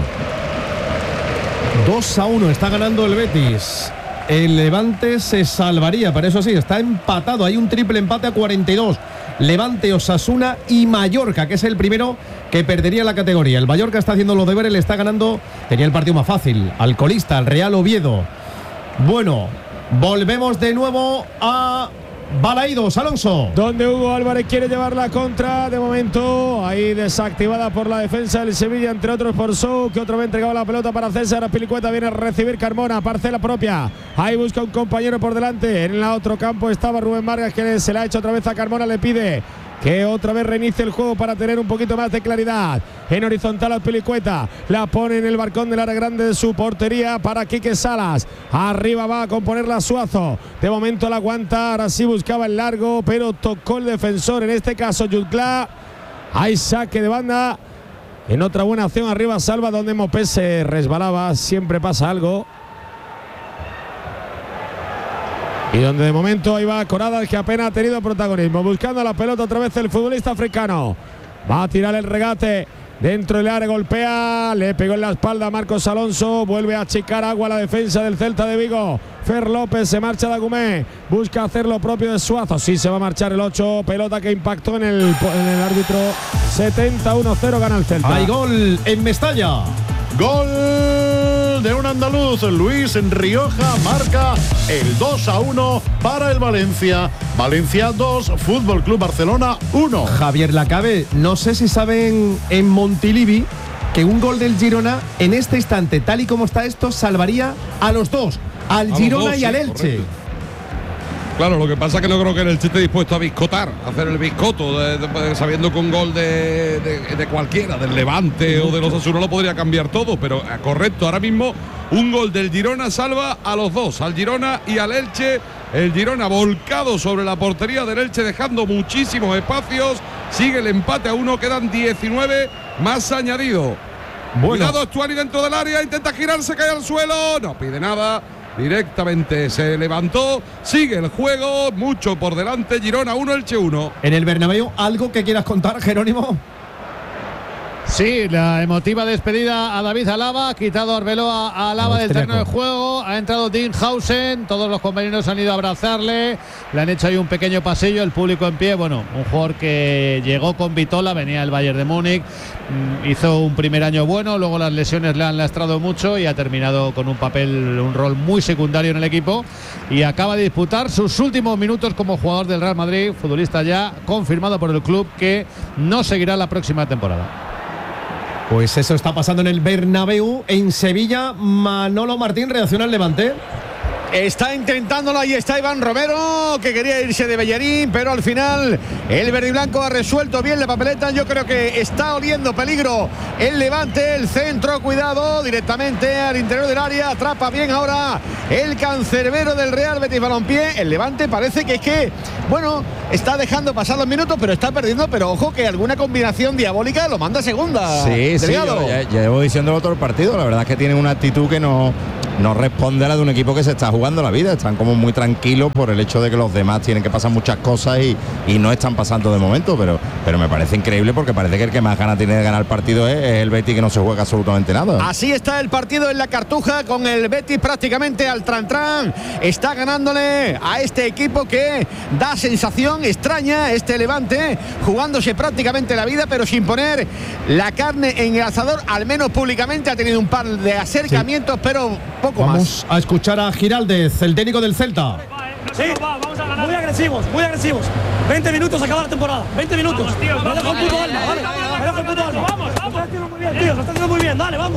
dos a uno está ganando el Betis. El Levante se salvaría, pero eso sí, está empatado. Hay un triple empate a cuarenta y dos. Levante, Osasuna y Mallorca, que es el primero que perdería la categoría. El Mallorca está haciendo los deberes, le está ganando. Tenía el partido más fácil al colista, al Real Oviedo. Bueno, volvemos de nuevo a Balaídos, Alonso. Donde Hugo Álvarez quiere llevar la contra. De momento, ahí desactivada por la defensa del Sevilla, entre otros por Sou, que otra vez entregaba la pelota para César Azpilicueta. Viene a recibir Carmona, parcela propia. Ahí busca un compañero por delante. En el otro campo estaba Rubén Vargas, que se la ha hecho otra vez a Carmona. Le pide que otra vez reinicie el juego para tener un poquito más de claridad. En horizontal Azpilicueta, la pone en el balcón del área grande de su portería para Quique Salas. Arriba va a componerla Suazo. De momento la aguanta, ahora sí buscaba el largo, pero tocó el defensor, en este caso Jutgla. Hay saque de banda. En otra buena acción arriba Salva, donde Mopé se resbalaba, siempre pasa algo. Y donde de momento ahí va Coradas, que apenas ha tenido protagonismo. Buscando la pelota otra vez el futbolista africano. Va a tirar el regate dentro del área, golpea, le pegó en la espalda a Marcos Alonso. Vuelve a achicar agua la defensa del Celta de Vigo. Fer López, se marcha de Agumé. Busca hacer lo propio de Suazo. Sí, se va a marchar el ocho. Pelota que impactó en el, en el árbitro. setenta y uno cero gana el Celta. Hay gol en Mestalla. Gol de un andaluz, Luis Rioja, marca el dos a uno para el Valencia. Valencia dos, Fútbol Club Barcelona uno. Javier Lacabe, no sé si saben en Montilivi que un gol del Girona en este instante, tal y como está esto, salvaría a los dos, al a Girona dos, y al sí, Elche. correcto. Claro, lo que pasa es que no creo que el Elche esté dispuesto a biscotar, a hacer el biscoto, de, de, sabiendo que un gol de, de, de cualquiera, del Levante o de los Osasuna lo podría cambiar todo, pero eh, correcto, ahora mismo un gol del Girona salva a los dos, al Girona y al Elche. El Girona volcado sobre la portería del Elche, dejando muchísimos espacios. Sigue el empate a uno, quedan diecinueve más añadido. Bueno. Cuidado, Stuani dentro del área, intenta girarse, cae al suelo, no pide nada. Directamente se levantó, sigue el juego, mucho por delante, Girona uno, Elche uno. En el Bernabéu, ¿algo que quieras contar, Jerónimo? Sí, la emotiva despedida a David Alaba, ha quitado Arbeloa a Alaba del terreno de juego, ha entrado Dinghausen, todos los compañeros han ido a abrazarle, le han hecho ahí un pequeño pasillo, el público en pie, bueno, un jugador que llegó con Vitola, venía del Bayern de Múnich, hizo un primer año bueno, luego las lesiones le han lastrado mucho y ha terminado con un papel, un rol muy secundario en el equipo y acaba de disputar sus últimos minutos como jugador del Real Madrid, futbolista ya confirmado por el club que no seguirá la próxima temporada. Pues eso está pasando en el Bernabéu. En Sevilla, Manolo Martín reacciona al Levante. Está intentándolo, ahí está Iván Romero, que quería irse de Bellerín, pero al final el verde y blanco ha resuelto bien la papeleta. Yo creo que está oliendo peligro el Levante, el centro, cuidado, directamente al interior del área, atrapa bien ahora el cancerbero del Real Betis Balompié. El Levante parece que es que, bueno, está dejando pasar los minutos, pero está perdiendo, pero ojo que alguna combinación diabólica lo manda a segunda. Sí, sí, yo, ya, ya llevo diciéndolo todo el partido, la verdad es que tienen una actitud que no... no responde a la de un equipo que se está jugando la vida, están como muy tranquilos por el hecho de que los demás tienen que pasar muchas cosas y, y no están pasando de momento, pero, pero me parece increíble porque parece que el que más ganas tiene de ganar el partido es, es el Betis, que no se juega absolutamente nada. Así está el partido en la Cartuja, con el Betis prácticamente al tran-tran, está ganándole a este equipo que da sensación extraña, este Levante, jugándose prácticamente la vida, pero sin poner la carne en el asador, al menos públicamente. Ha tenido un par de acercamientos, sí, pero poco Vamos más. Vamos a escuchar a Giraldez, el técnico del Celta. Sí, vamos a ganar. Muy agresivos, muy agresivos. veinte minutos acaba la temporada. veinte minutos. Vamos, tío, me dejo el puto alma, ¿vale? Me dejo el puto alma. Vamos, vamos. Lo estás haciendo muy bien, tío. Lo estás haciendo muy bien. Dale, vamos.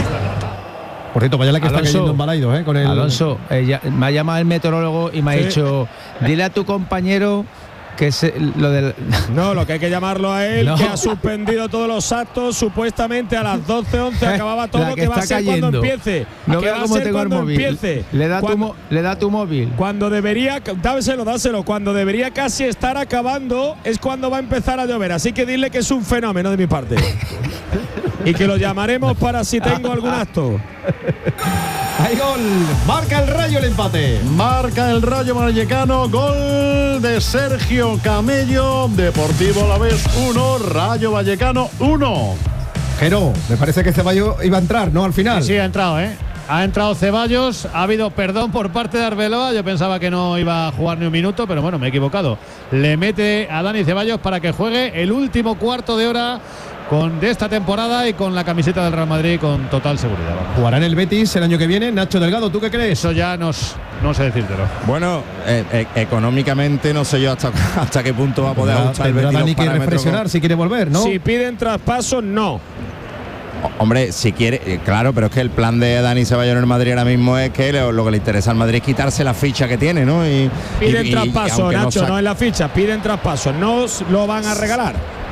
Por cierto, vaya la que Alonso, está cayendo en Balaidos, ¿eh? Con el... Alonso, eh, ya, me ha llamado el meteorólogo y me Sí. ha dicho, dile a tu compañero que se, lo del... No, lo que hay que llamarlo a él, No. que ha suspendido todos los actos, supuestamente a las doce once acababa todo, La que, que va a está ser cuando cayendo. empiece. No que veo va a cómo ser tengo el cuando móvil. empiece. Le da, tu, Cuando- mo- le da tu móvil. Cuando debería, dáselo, dáselo, cuando debería casi estar acabando es cuando va a empezar a llover. Así que dile que es un fenómeno de mi parte. Y que lo llamaremos para si tengo algún acto. Hay gol, marca el Rayo el empate. Marca el Rayo Vallecano, gol de Sergio Camello, Deportivo Alavés uno, Rayo Vallecano uno. Jero, me parece que Ceballos iba a entrar, ¿no? Al final. Sí, sí, ha entrado, ¿eh? Ha entrado Ceballos, ha habido perdón por parte de Arbeloa, yo pensaba que no iba a jugar ni un minuto, pero bueno, me he equivocado. Le mete a Dani Ceballos para que juegue el último cuarto de hora con, de esta temporada y con la camiseta del Real Madrid con total seguridad. Vamos. Jugará en el Betis el año que viene. Nacho Delgado, ¿tú qué crees? Eso ya nos, no sé decírtelo. Bueno, eh, eh, económicamente no sé yo hasta, hasta qué punto va a poder Tendrá- ajustar el tendrá Betis los Dani que parámetros reflexionar con- si quiere volver, ¿no? Si piden traspaso, no. Hombre, si quiere, eh, claro, pero es que el plan de Dani Ceballos en el Madrid ahora mismo es que lo, lo que le interesa al Madrid es quitarse la ficha que tiene, ¿no? Y, Piden y- y- traspaso, aunque Nacho, sa- no en la ficha, piden traspaso, no os lo van a regalar.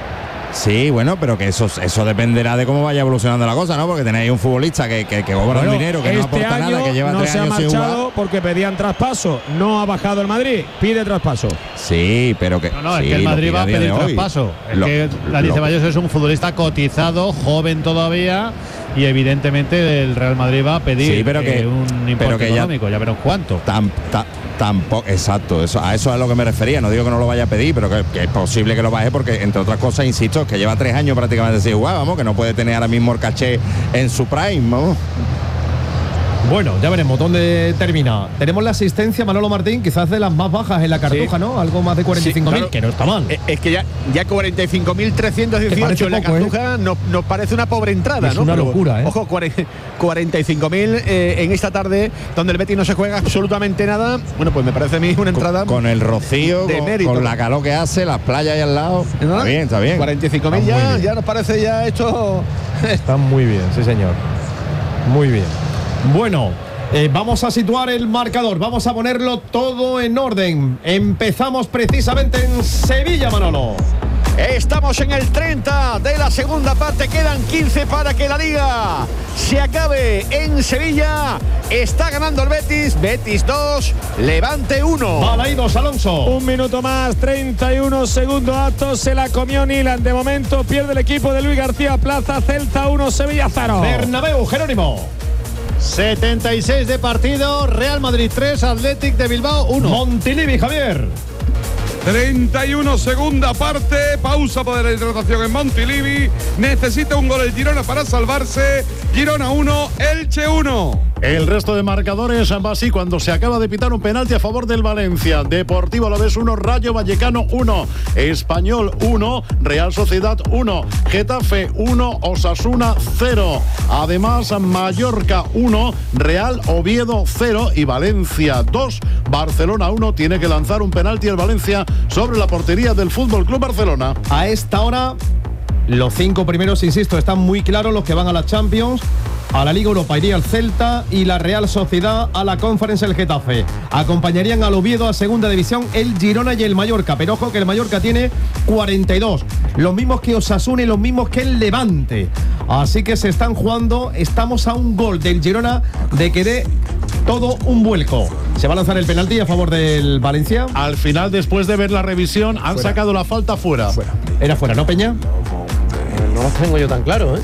Sí, bueno, pero que eso, eso dependerá de cómo vaya evolucionando la cosa, ¿no? Porque tenéis un futbolista que, que, que cobra Bueno, un dinero, que no este aporta año nada, que lleva no tres se ha años sin jugar. marchado porque pedían traspaso, no ha bajado el Madrid, pide traspaso. Sí, pero que. No, no, sí, es que el lo Madrid pide va a día pedir de hoy. traspaso. Es Lo- que Dani lo- Ceballos es un futbolista cotizado, joven todavía, y evidentemente el Real Madrid va a pedir Sí, pero que- eh, un importe pero que ya- económico, ya veremos cuánto. Tam- ta- tampoco, exacto, eso, a eso es a lo que me refería. No digo que no lo vaya a pedir, pero que, que es posible que lo baje porque, entre otras cosas, insisto, que lleva tres años prácticamente sin jugar, vamos, que no puede tener ahora mismo el caché en su prime, vamos. Bueno, ya veremos dónde termina. Tenemos la asistencia, Manolo Martín, quizás de las más bajas en la Cartuja, Sí. ¿no? Algo más de cuarenta y cinco mil, Sí, claro. que no está mal. Eh, Es que ya, ya cuarenta y cinco mil trescientos Que parece dieciocho en la poco, ¿eh? Cartuja nos, nos parece una pobre entrada, Es ¿no? una Pero, locura, ¿eh? Ojo, cuarenta y cinco mil eh, en esta tarde donde el Betis no se juega absolutamente nada. Bueno, pues me parece a mí una entrada Con el rocío, de con, mérito. con la calor que hace, las playas ahí al lado. ¿No? Está bien, está bien. cuarenta y cinco mil Está muy ya, bien. ya nos parece ya esto. Está muy bien, sí señor. Muy bien. Bueno, Eh, vamos a situar el marcador, vamos a ponerlo todo en orden. Empezamos precisamente en Sevilla, Manolo. Estamos en el treinta de la segunda parte, quedan quince para que la liga se acabe en Sevilla. Está ganando el Betis, Betis dos, Levante uno. Balaídos, Alonso. Un minuto más, treinta y uno segundo acto, se la comió Nilan. De momento pierde el equipo de Luis García Plaza, Celta uno, Sevilla cero. Bernabéu, Jerónimo. setenta y seis de partido, Real Madrid tres, Athletic de Bilbao uno. Montilivi, Javier. treinta y uno segunda parte, pausa para la hidratación en Montilivi. Necesita un gol el Girona para salvarse. Girona uno, Elche uno. El resto de marcadores va así cuando se acaba de pitar un penalti a favor del Valencia. Deportivo Alavés uno, Rayo Vallecano uno, Español uno, Real Sociedad uno, Getafe uno, Osasuna cero. Además, Mallorca uno, Real Oviedo cero y Valencia dos, Barcelona uno. Tiene que lanzar un penalti el Valencia sobre la portería del Fútbol Club Barcelona. A esta hora, los cinco primeros, insisto, están muy claros los que van a la Champions. A la Liga Europa iría el Celta y la Real Sociedad a la Conference el Getafe. Acompañarían al Oviedo a Segunda División el Girona y el Mallorca. Pero ojo que el Mallorca tiene cuarenta y dos. Los mismos que Osasuna y los mismos que el Levante. Así que se están jugando. Estamos a un gol del Girona de que dé todo un vuelco. ¿Se va a lanzar el penalti a favor del Valencia? Al final, después de ver la revisión, han fuera. sacado la falta fuera. fuera. Era fuera, ¿no, Peña? No lo tengo yo tan claro, ¿eh?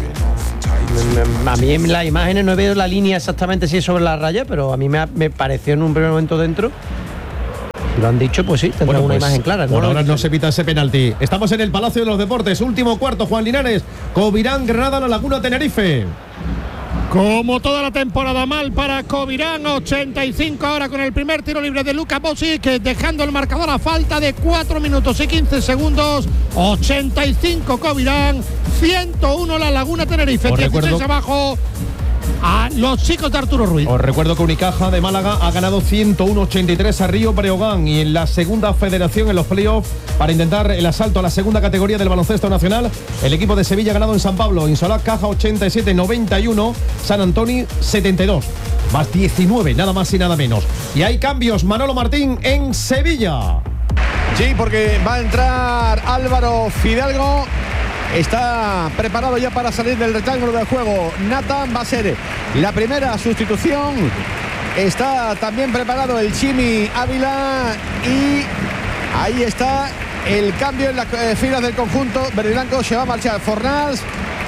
A mí en las imágenes no he visto la línea exactamente si es sobre la raya, pero a mí me, me pareció en un primer momento dentro. Lo han dicho, pues sí, tendrá bueno, una pues, imagen clara. Por ahora no se pita ese penalti. Estamos en el Palacio de los Deportes, último cuarto, Juan Linares. Covirán, Granada, La Laguna, Tenerife. Como toda la temporada mal para Covirán, ochenta y cinco ahora con el primer tiro libre de Luka Bosic, dejando el marcador a falta de cuatro minutos y quince segundos. ochenta y cinco Covirán, ciento uno La Laguna Tenerife, dieciséis recuerdo... abajo a los chicos de Arturo Ruiz. Os recuerdo que Unicaja de Málaga ha ganado ciento uno ochenta y tres a Río Breogán y en la segunda federación en los playoffs para intentar el asalto a la segunda categoría del baloncesto nacional, el equipo de Sevilla ha ganado en San Pablo, Insolá Caja ochenta y siete noventa y uno, San Antonio setenta y dos, más diecinueve, nada más y nada menos. Y hay cambios, Manolo Martín en Sevilla. Sí, porque va a entrar Álvaro Fidalgo. Está preparado ya para salir del rectángulo del juego. Nathan va a ser la primera sustitución. Está también preparado el Chimi Ávila. Y ahí está el cambio en las eh, filas del conjunto verde y blanco. Se va a marchar Fornals.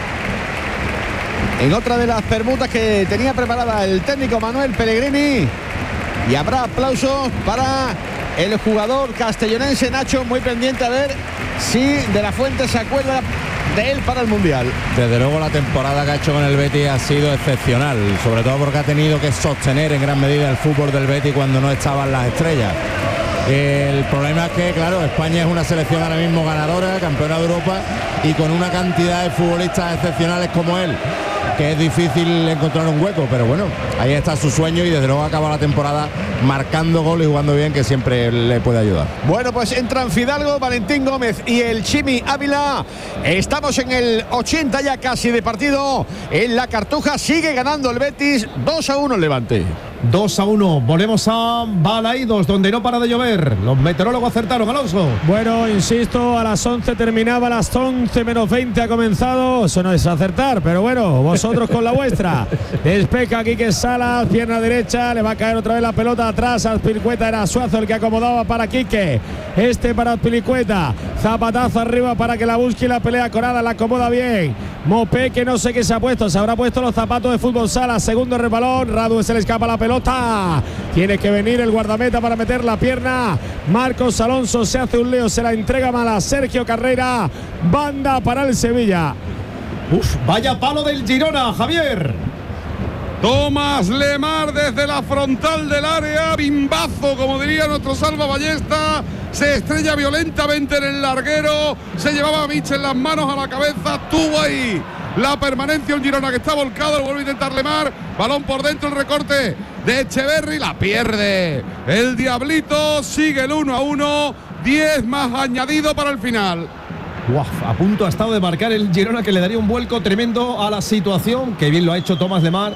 En otra de las permutas que tenía preparada el técnico Manuel Pellegrini. Y habrá aplausos para el jugador castellonense Nacho, muy pendiente a ver si De la Fuente se acuerda de él para el Mundial. Desde luego la temporada que ha hecho con el Betis ha sido excepcional, sobre todo porque ha tenido que sostener en gran medida el fútbol del Betis cuando no estaban las estrellas. El problema es que, claro, España es una selección ahora mismo ganadora, campeona de Europa, y con una cantidad de futbolistas excepcionales como él, que es difícil encontrar un hueco, pero bueno, ahí está su sueño y desde luego acaba la temporada marcando goles y jugando bien, que siempre le puede ayudar. Bueno, pues entran Fidalgo, Valentín Gómez y el Chimi Ávila. Estamos en el ochenta ya casi de partido. En la Cartuja sigue ganando el Betis, dos a uno el Levante. dos a uno, volvemos a Balaídos, donde no para de llover. Los meteorólogos acertaron, Alonso. Bueno, insisto, a las once terminaba, a las once menos veinte ha comenzado. Eso no es acertar, pero bueno, vosotros con la vuestra. Despeja Quique Salas, pierna derecha, le va a caer otra vez la pelota atrás. Azpilicueta, era Suazo el que acomodaba para Quique. Este para Azpilicueta, zapatazo arriba para que la busque y la pelea Corada, la acomoda bien. Mopé, que no sé qué se ha puesto, se habrá puesto los zapatos de Fútbol Sala. Segundo resbalón, Radu se le escapa la pelota. Tiene que venir el guardameta para meter la pierna. Marcos Alonso se hace un lío, se la entrega mal a Sergio Carrera. Banda para el Sevilla. Uf, vaya palo del Girona, Javier. Tomás Lemar desde la frontal del área, bimbazo, como diría nuestro Salva Ballesta, se estrella violentamente en el larguero, se llevaba a Mitchell las manos a la cabeza, tuvo ahí la permanencia un Girona que está volcado, lo vuelve a intentar Lemar, balón por dentro, el recorte de Echeverri, la pierde el Diablito, sigue el uno a uno, diez más añadido para el final. Uf, a punto ha estado de marcar el Girona, que le daría un vuelco tremendo a la situación, que bien lo ha hecho Tomás Lemar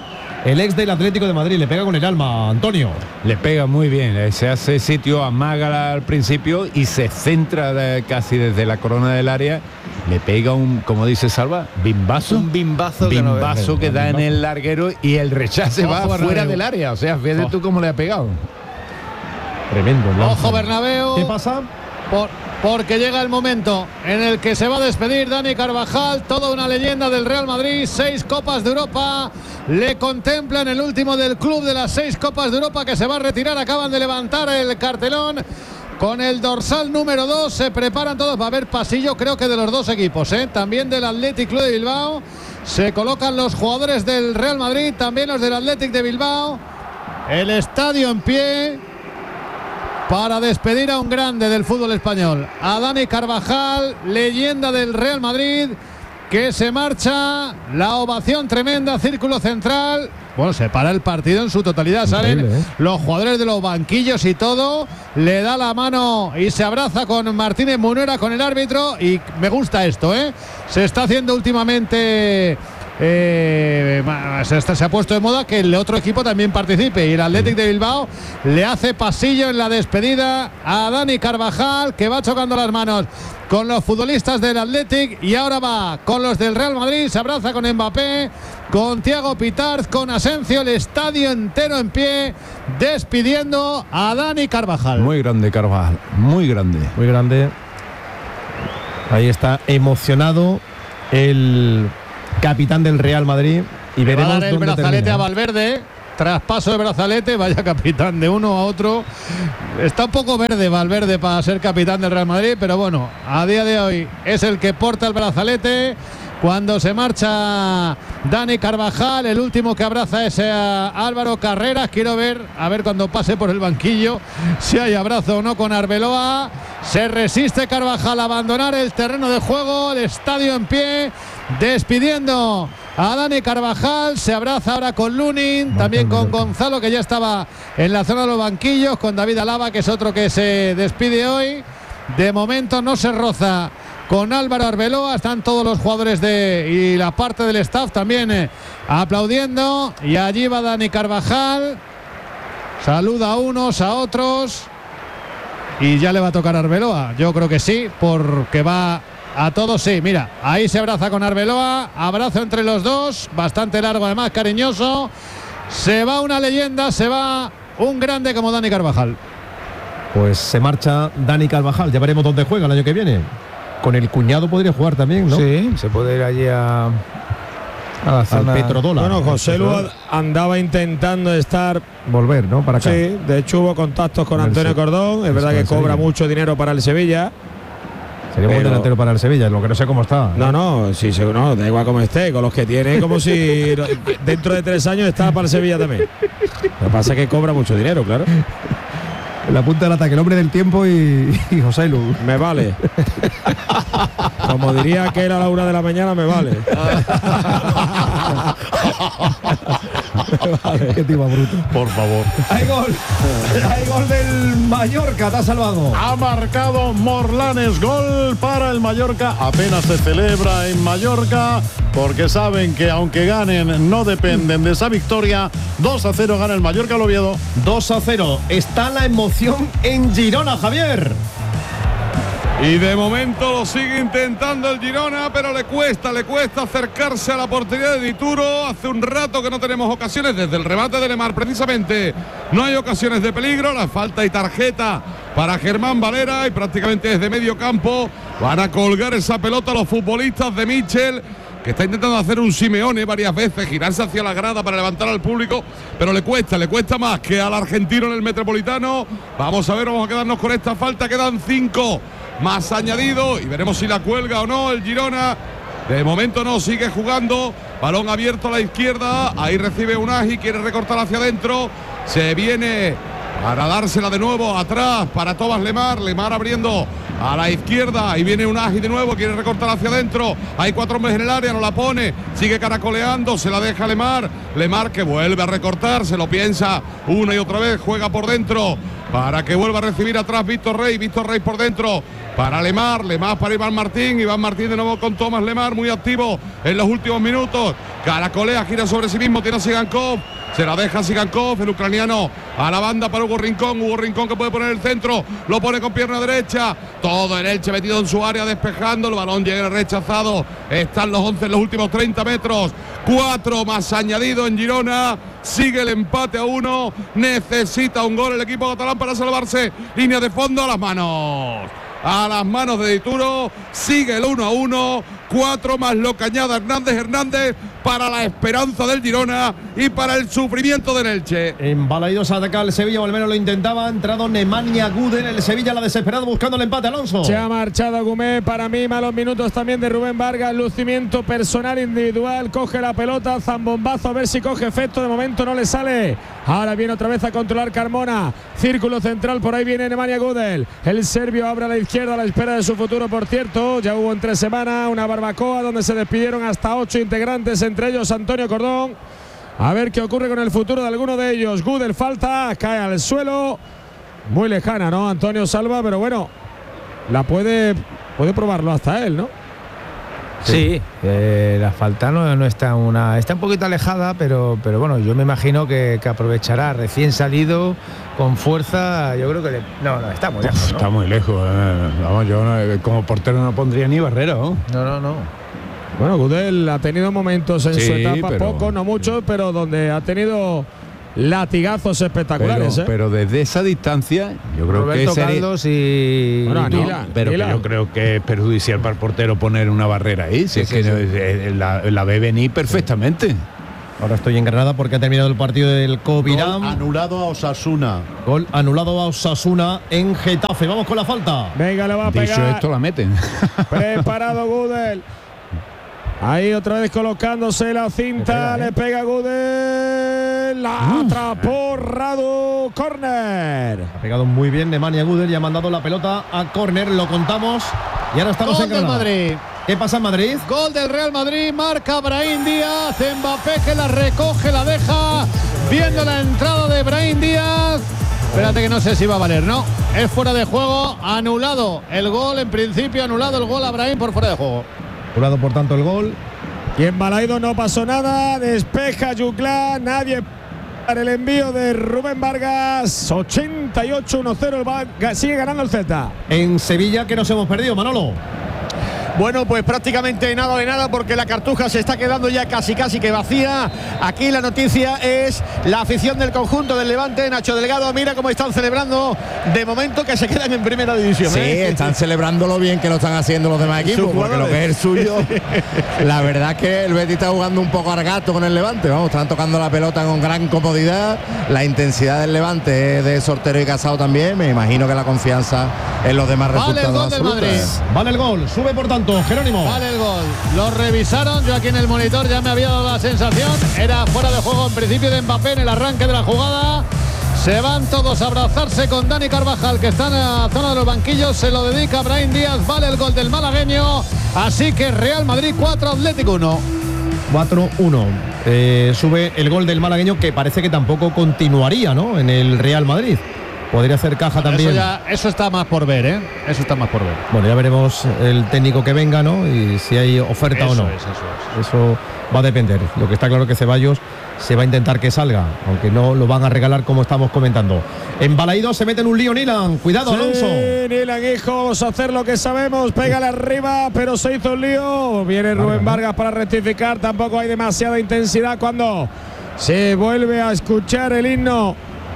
el ex del Atlético de Madrid, le pega con el alma, Antonio. Le pega muy bien, se hace sitio, amaga al principio y se centra de, casi desde la corona del área. Le pega un, como dice Salva, bimbazo. Un bimbazo. Bimbazo que, no, que da en el larguero y el rechace Ojo, va Bernabéu. fuera del área. O sea, fíjate oh. tú cómo le ha pegado. Tremendo. Ojo Bernabéu. ¿Qué pasa? Por, porque llega el momento en el que se va a despedir Dani Carvajal, toda una leyenda del Real Madrid, seis Copas de Europa, le contemplan el último del club de las seis Copas de Europa que se va a retirar, acaban de levantar el cartelón con el dorsal número dos, se preparan todos, va a haber pasillo creo que de los dos equipos, ¿eh? También del Athletic Club de Bilbao, se colocan los jugadores del Real Madrid, también los del Athletic de Bilbao, el estadio en pie para despedir a un grande del fútbol español, a Dani Carvajal, leyenda del Real Madrid, que se marcha, la ovación tremenda, círculo central. Bueno, se para el partido en su totalidad, salen ¿eh? los jugadores de los banquillos y todo, le da la mano y se abraza con Martínez Munuera, con el árbitro, y me gusta esto, ¿eh? Se está haciendo últimamente... Eh, se, está, se ha puesto de moda que el otro equipo también participe y el Athletic de Bilbao le hace pasillo en la despedida a Dani Carvajal, que va chocando las manos con los futbolistas del Athletic y ahora va con los del Real Madrid, se abraza con Mbappé, con Thiago Pitarz, con Asensio, el estadio entero en pie despidiendo a Dani Carvajal. Muy grande Carvajal, muy grande. Muy grande. Ahí está emocionado el capitán del Real Madrid y Le veremos va a dar el dónde brazalete termina. a Valverde, traspaso de brazalete, vaya capitán de uno a otro. Está un poco verde Valverde para ser capitán del Real Madrid, pero bueno, a día de hoy es el que porta el brazalete. Cuando se marcha Dani Carvajal, el último que abraza es a Álvaro Carreras. Quiero ver, a ver cuando pase por el banquillo, si hay abrazo o no con Arbeloa. Se resiste Carvajal a abandonar el terreno de juego, el estadio en pie, despidiendo a Dani Carvajal. Se abraza ahora con Lunin, también con Gonzalo, que ya estaba en la zona de los banquillos, con David Alaba, que es otro que se despide hoy. De momento no se roza con Álvaro Arbeloa, están todos los jugadores de y la parte del staff también eh, aplaudiendo, y allí va Dani Carvajal, saluda a unos, a otros, y ya le va a tocar a Arbeloa, yo creo que sí, porque va a todos, sí, mira, ahí se abraza con Arbeloa, abrazo entre los dos, bastante largo además, cariñoso, se va una leyenda, se va un grande como Dani Carvajal. Pues se marcha Dani Carvajal, ya veremos dónde juega el año que viene. Con el cuñado podría jugar también, ¿no? Sí, se puede ir allí a, a la zona. Al petrodólar. Bueno, José Lu andaba intentando estar... Volver, ¿no? Para acá. Sí, de hecho hubo contactos con Antonio Cordón. Es verdad que cobra mucho dinero para el Sevilla. Sería un buen delantero para el Sevilla, lo que no sé cómo está. No, no, sí, no, da igual cómo esté, con los que tiene, como si dentro de tres años estaba para el Sevilla también. Lo que pasa es que cobra mucho dinero, claro. La punta del ataque, el hombre del tiempo y, y José Lu. Me vale. Como diría aquel a la una de la mañana, me vale. Vale. Qué tipo bruto. Por favor. Hay gol. Hay gol del Mallorca, te ha salvado. Ha marcado Morlanes, gol para el Mallorca. Apenas se celebra en Mallorca porque saben que aunque ganen no dependen de esa victoria. dos a cero gana el Mallorca al Oviedo. dos a cero. Está la emoción en Girona, Javier. Y de momento lo sigue intentando el Girona, pero le cuesta, le cuesta acercarse a la portería de Dituro. Hace un rato que no tenemos ocasiones, desde el remate de Lemar precisamente. No hay ocasiones de peligro, la falta y tarjeta para Germán Valera y prácticamente desde medio campo van a colgar esa pelota los futbolistas de Michel, que está intentando hacer un Simeone varias veces, girarse hacia la grada para levantar al público, pero le cuesta, le cuesta más que al argentino en el Metropolitano. Vamos a ver, vamos a quedarnos con esta falta, quedan cinco más añadido y veremos si la cuelga o no el Girona. De momento no, sigue jugando, balón abierto a la izquierda, ahí recibe Unai, quiere recortar hacia adentro, se viene para dársela de nuevo atrás para Thomas Lemar, Lemar abriendo a la izquierda, ahí viene Unai de nuevo, quiere recortar hacia adentro, hay cuatro hombres en el área, no la pone, sigue caracoleando, se la deja Lemar, Lemar que vuelve a recortar, se lo piensa una y otra vez, juega por dentro para que vuelva a recibir atrás Víctor Rey, Víctor Rey por dentro para Lemar, Lemar para Iván Martín, Iván Martín de nuevo con Thomas Lemar, muy activo en los últimos minutos, caracolea, gira sobre sí mismo, tiene a Sigankov, se la deja Sigankov, el ucraniano a la banda para Hugo Rincón, Hugo Rincón que puede poner el centro, lo pone con pierna derecha, todo el Elche metido en su área despejando, el balón llega rechazado, están los once en los últimos treinta metros, cuatro más añadido en Girona, sigue el empate a uno, necesita un gol el equipo catalán para salvarse, línea de fondo, a las manos, a las manos de Dituro, sigue el uno a uno, cuatro más lo Cañada Hernández Hernández para la esperanza del Girona y para el sufrimiento del Elche. En Balaidos ataca el Sevilla, o al menos lo intentaba, ha entrado Nemanja Gudel, el Sevilla la desesperado buscando el empate, Alonso. Se ha marchado Gumé, para mí malos minutos también de Rubén Vargas, lucimiento personal individual, coge la pelota, zambombazo a ver si coge efecto, de momento no le sale. Ahora viene otra vez a controlar Carmona, círculo central, por ahí viene Nemanja Gudel, el serbio abre a la izquierda a la espera de su futuro, por cierto, ya hubo en tres semanas una barbacoa donde se despidieron hasta ocho integrantes, entre ellos Antonio Cordón. A ver qué ocurre con el futuro de alguno de ellos. Gudel falta, cae al suelo, muy lejana, ¿no? Antonio salva, pero bueno, la puede, puede probarlo hasta él, ¿no? Sí, eh, la falta no, no está una está un poquito alejada, pero pero bueno, yo me imagino que, que aprovechará recién salido con fuerza. Yo creo que le, no, no está muy lejos, ¿no? Está muy lejos. Eh. Vamos, yo no, como portero no pondría ni Barrera, ¿no? No, no, no. Bueno, Gudel ha tenido momentos en sí, su etapa, pero... pocos, no muchos, pero donde ha tenido latigazos espectaculares. Pero, ¿eh? pero desde esa distancia, yo creo Roberto que Carlos y. Bueno, Anila, no, pero Anila. que yo creo que es perjudicial para el portero poner una barrera ahí. Si Sí, es sí, que sí. no, la, la ve venir perfectamente. Ahora estoy en Granada porque ha terminado el partido del Covirán. Gol anulado a Osasuna. Gol anulado a Osasuna en Getafe. Vamos con la falta. Venga, le va a Dicho pegar. esto, la meten. Preparado Gudel. Ahí otra vez colocándose la cinta, le pega, le pega Gudel, la atrapó Radu, córner. Ha pegado muy bien Nemanja Gudel y ha mandado la pelota a córner, lo contamos. Y ahora estamos Gol en del Granada. Madrid. ¿Qué pasa en Madrid? Gol del Real Madrid, marca Brahim Díaz, Mbappé que la recoge, la deja, viendo la entrada de Brahim Díaz. Espérate que no sé si va a valer, ¿no? Es fuera de juego, anulado el gol, en principio anulado el gol a Brahim por fuera de juego. Anulado por tanto el gol. Y en Balaido no pasó nada, despeja Yuclá, nadie para el envío de Rubén Vargas, ochenta y ocho uno cero, el Vargas sigue ganando el Celta. En Sevilla, que nos hemos perdido, Manolo. Bueno, pues prácticamente nada de nada porque la Cartuja se está quedando ya casi casi que vacía. Aquí la noticia es la afición del conjunto del Levante, Nacho Delgado, mira cómo están celebrando de momento que se quedan en primera división. Sí, ¿eh? están celebrando lo bien que lo están haciendo los demás equipos, porque lo que es el suyo, la verdad es que el Betis está jugando un poco al gato con el Levante, vamos, están tocando la pelota con gran comodidad, la intensidad del Levante es de Sortero y Casado también, me imagino que la confianza en los demás Vale el resultados gol del absolutos. Madrid. Vale el gol, sube por tanto, Jerónimo. Vale el gol. Lo revisaron, yo aquí en el monitor ya me había dado la sensación, era fuera de juego en principio de Mbappé en el arranque de la jugada. Se van todos a abrazarse con Dani Carvajal, que está en la zona de los banquillos, se lo dedica a Brahim Díaz, vale el gol del malagueño, así que Real Madrid cuatro, Atlético uno. cuatro uno. Eh, sube el gol del malagueño, que parece que tampoco continuaría, ¿no? En el Real Madrid. Podría hacer caja también. Eso, ya, eso está más por ver, ¿eh? Eso está más por ver. Bueno, ya veremos el técnico que venga, ¿no? Y si hay oferta Eso o no. es, eso es. Eso va a depender. Lo que está claro es que Ceballos se va a intentar que salga, aunque no lo van a regalar como estamos comentando. En Balaidos se mete en un lío Nilan. Cuidado, Sí, Alonso. Nilan, hijo, vamos a hacer lo que sabemos. Pégale arriba, pero se hizo un lío. Viene Rubén Vargas para rectificar. Tampoco hay demasiada intensidad cuando se vuelve a escuchar el himno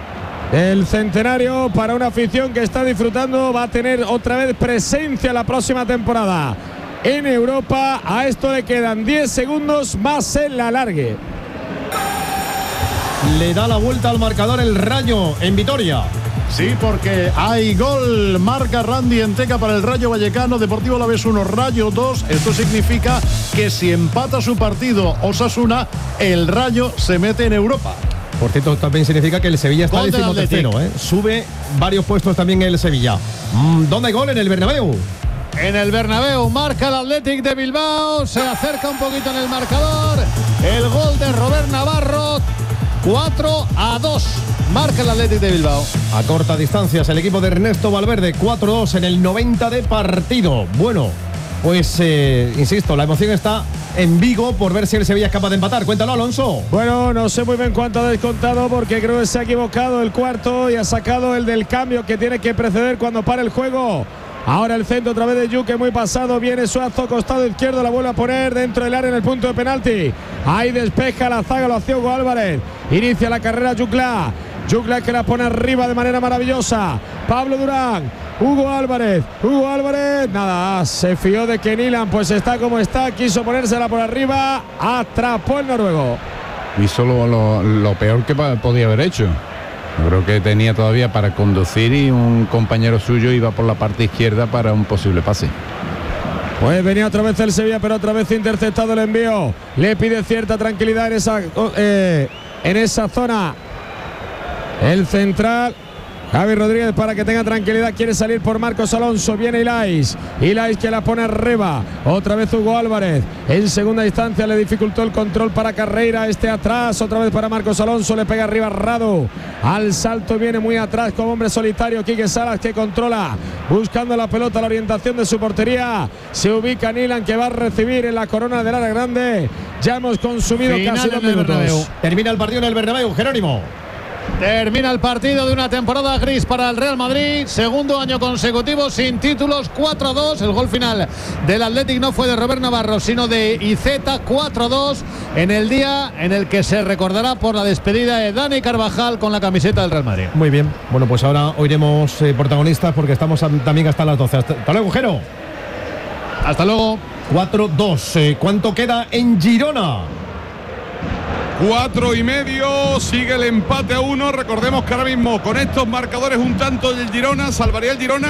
el centenario para una afición que está disfrutando. Va a tener otra vez presencia la próxima temporada en Europa. A esto le quedan diez segundos más en la alargue. Le da la vuelta al marcador el Rayo en Vitoria. Sí, porque hay gol, marca Randy Enteca para el Rayo Vallecano, Deportivo Alavés uno, Rayo dos. Esto significa que si empata su partido Osasuna, el Rayo se mete en Europa. Por cierto, también significa que el Sevilla está decimotercero, ¿eh? Sube varios puestos también el Sevilla. Mm, ¿Dónde hay gol? En el Bernabéu. En el Bernabéu marca el Athletic de Bilbao, se acerca un poquito en el marcador. El gol de Robert Navarro, cuatro a dos. Marca el Athletic de Bilbao. A corta distancia, el equipo de Ernesto Valverde, cuatro dos en el noventa de partido. Bueno, pues eh, insisto, la emoción está en Vigo por ver si el Sevilla es capaz de empatar. Cuéntalo, Alonso. Bueno, no sé muy bien cuánto ha descontado porque creo que se ha equivocado el cuarto y ha sacado el del cambio que tiene que preceder cuando para el juego. Ahora el centro otra vez de Yuque, muy pasado, viene Suazo, costado izquierdo, la vuelve a poner dentro del área en el punto de penalti. Ahí despeja la zaga, lo hacía Hugo Álvarez. Inicia la carrera Yucla. Yucla que la pone arriba de manera maravillosa. Pablo Durán, Hugo Álvarez, Hugo Álvarez, nada, se fió de que Nilan pues está como está, quiso ponérsela por arriba, atrapó el noruego. Hizo lo, lo, lo peor que podía haber hecho. Yo creo que tenía todavía para conducir y un compañero suyo iba por la parte izquierda para un posible pase. Pues venía otra vez el Sevilla, pero otra vez interceptado el envío. Le pide cierta tranquilidad en esa, eh, en esa zona. El central, Javi Rodríguez, para que tenga tranquilidad, quiere salir por Marcos Alonso. Viene Ilais, Ilais que la pone arriba. Otra vez Hugo Álvarez. En segunda instancia le dificultó el control para Carreira. Este atrás, otra vez para Marcos Alonso. Le pega arriba Rado. Al salto viene muy atrás como hombre solitario Quique Salas, que controla, buscando la pelota, la orientación de su portería. Se ubica Nilan, que va a recibir en la corona del área grande. Ya hemos consumido Final casi dos en el minutos. Bernabéu. Termina el partido en el Bernabéu, Jerónimo. Termina el partido de una temporada gris para el Real Madrid, segundo año consecutivo sin títulos, cuatro a dos. El gol final del Athletic no fue de Robert Navarro, sino de Iceta, cuatro a dos, en el día en el que se recordará por la despedida de Dani Carvajal con la camiseta del Real Madrid. Muy bien, bueno, pues ahora oiremos eh, protagonistas porque estamos a, también hasta las doce. Hasta, hasta luego, Jero. Hasta luego. cuatro dos. Eh, ¿Cuánto queda en Girona? Cuatro y medio, sigue el empate a uno. Recordemos que ahora mismo con estos marcadores un tanto del Girona salvaría el Girona.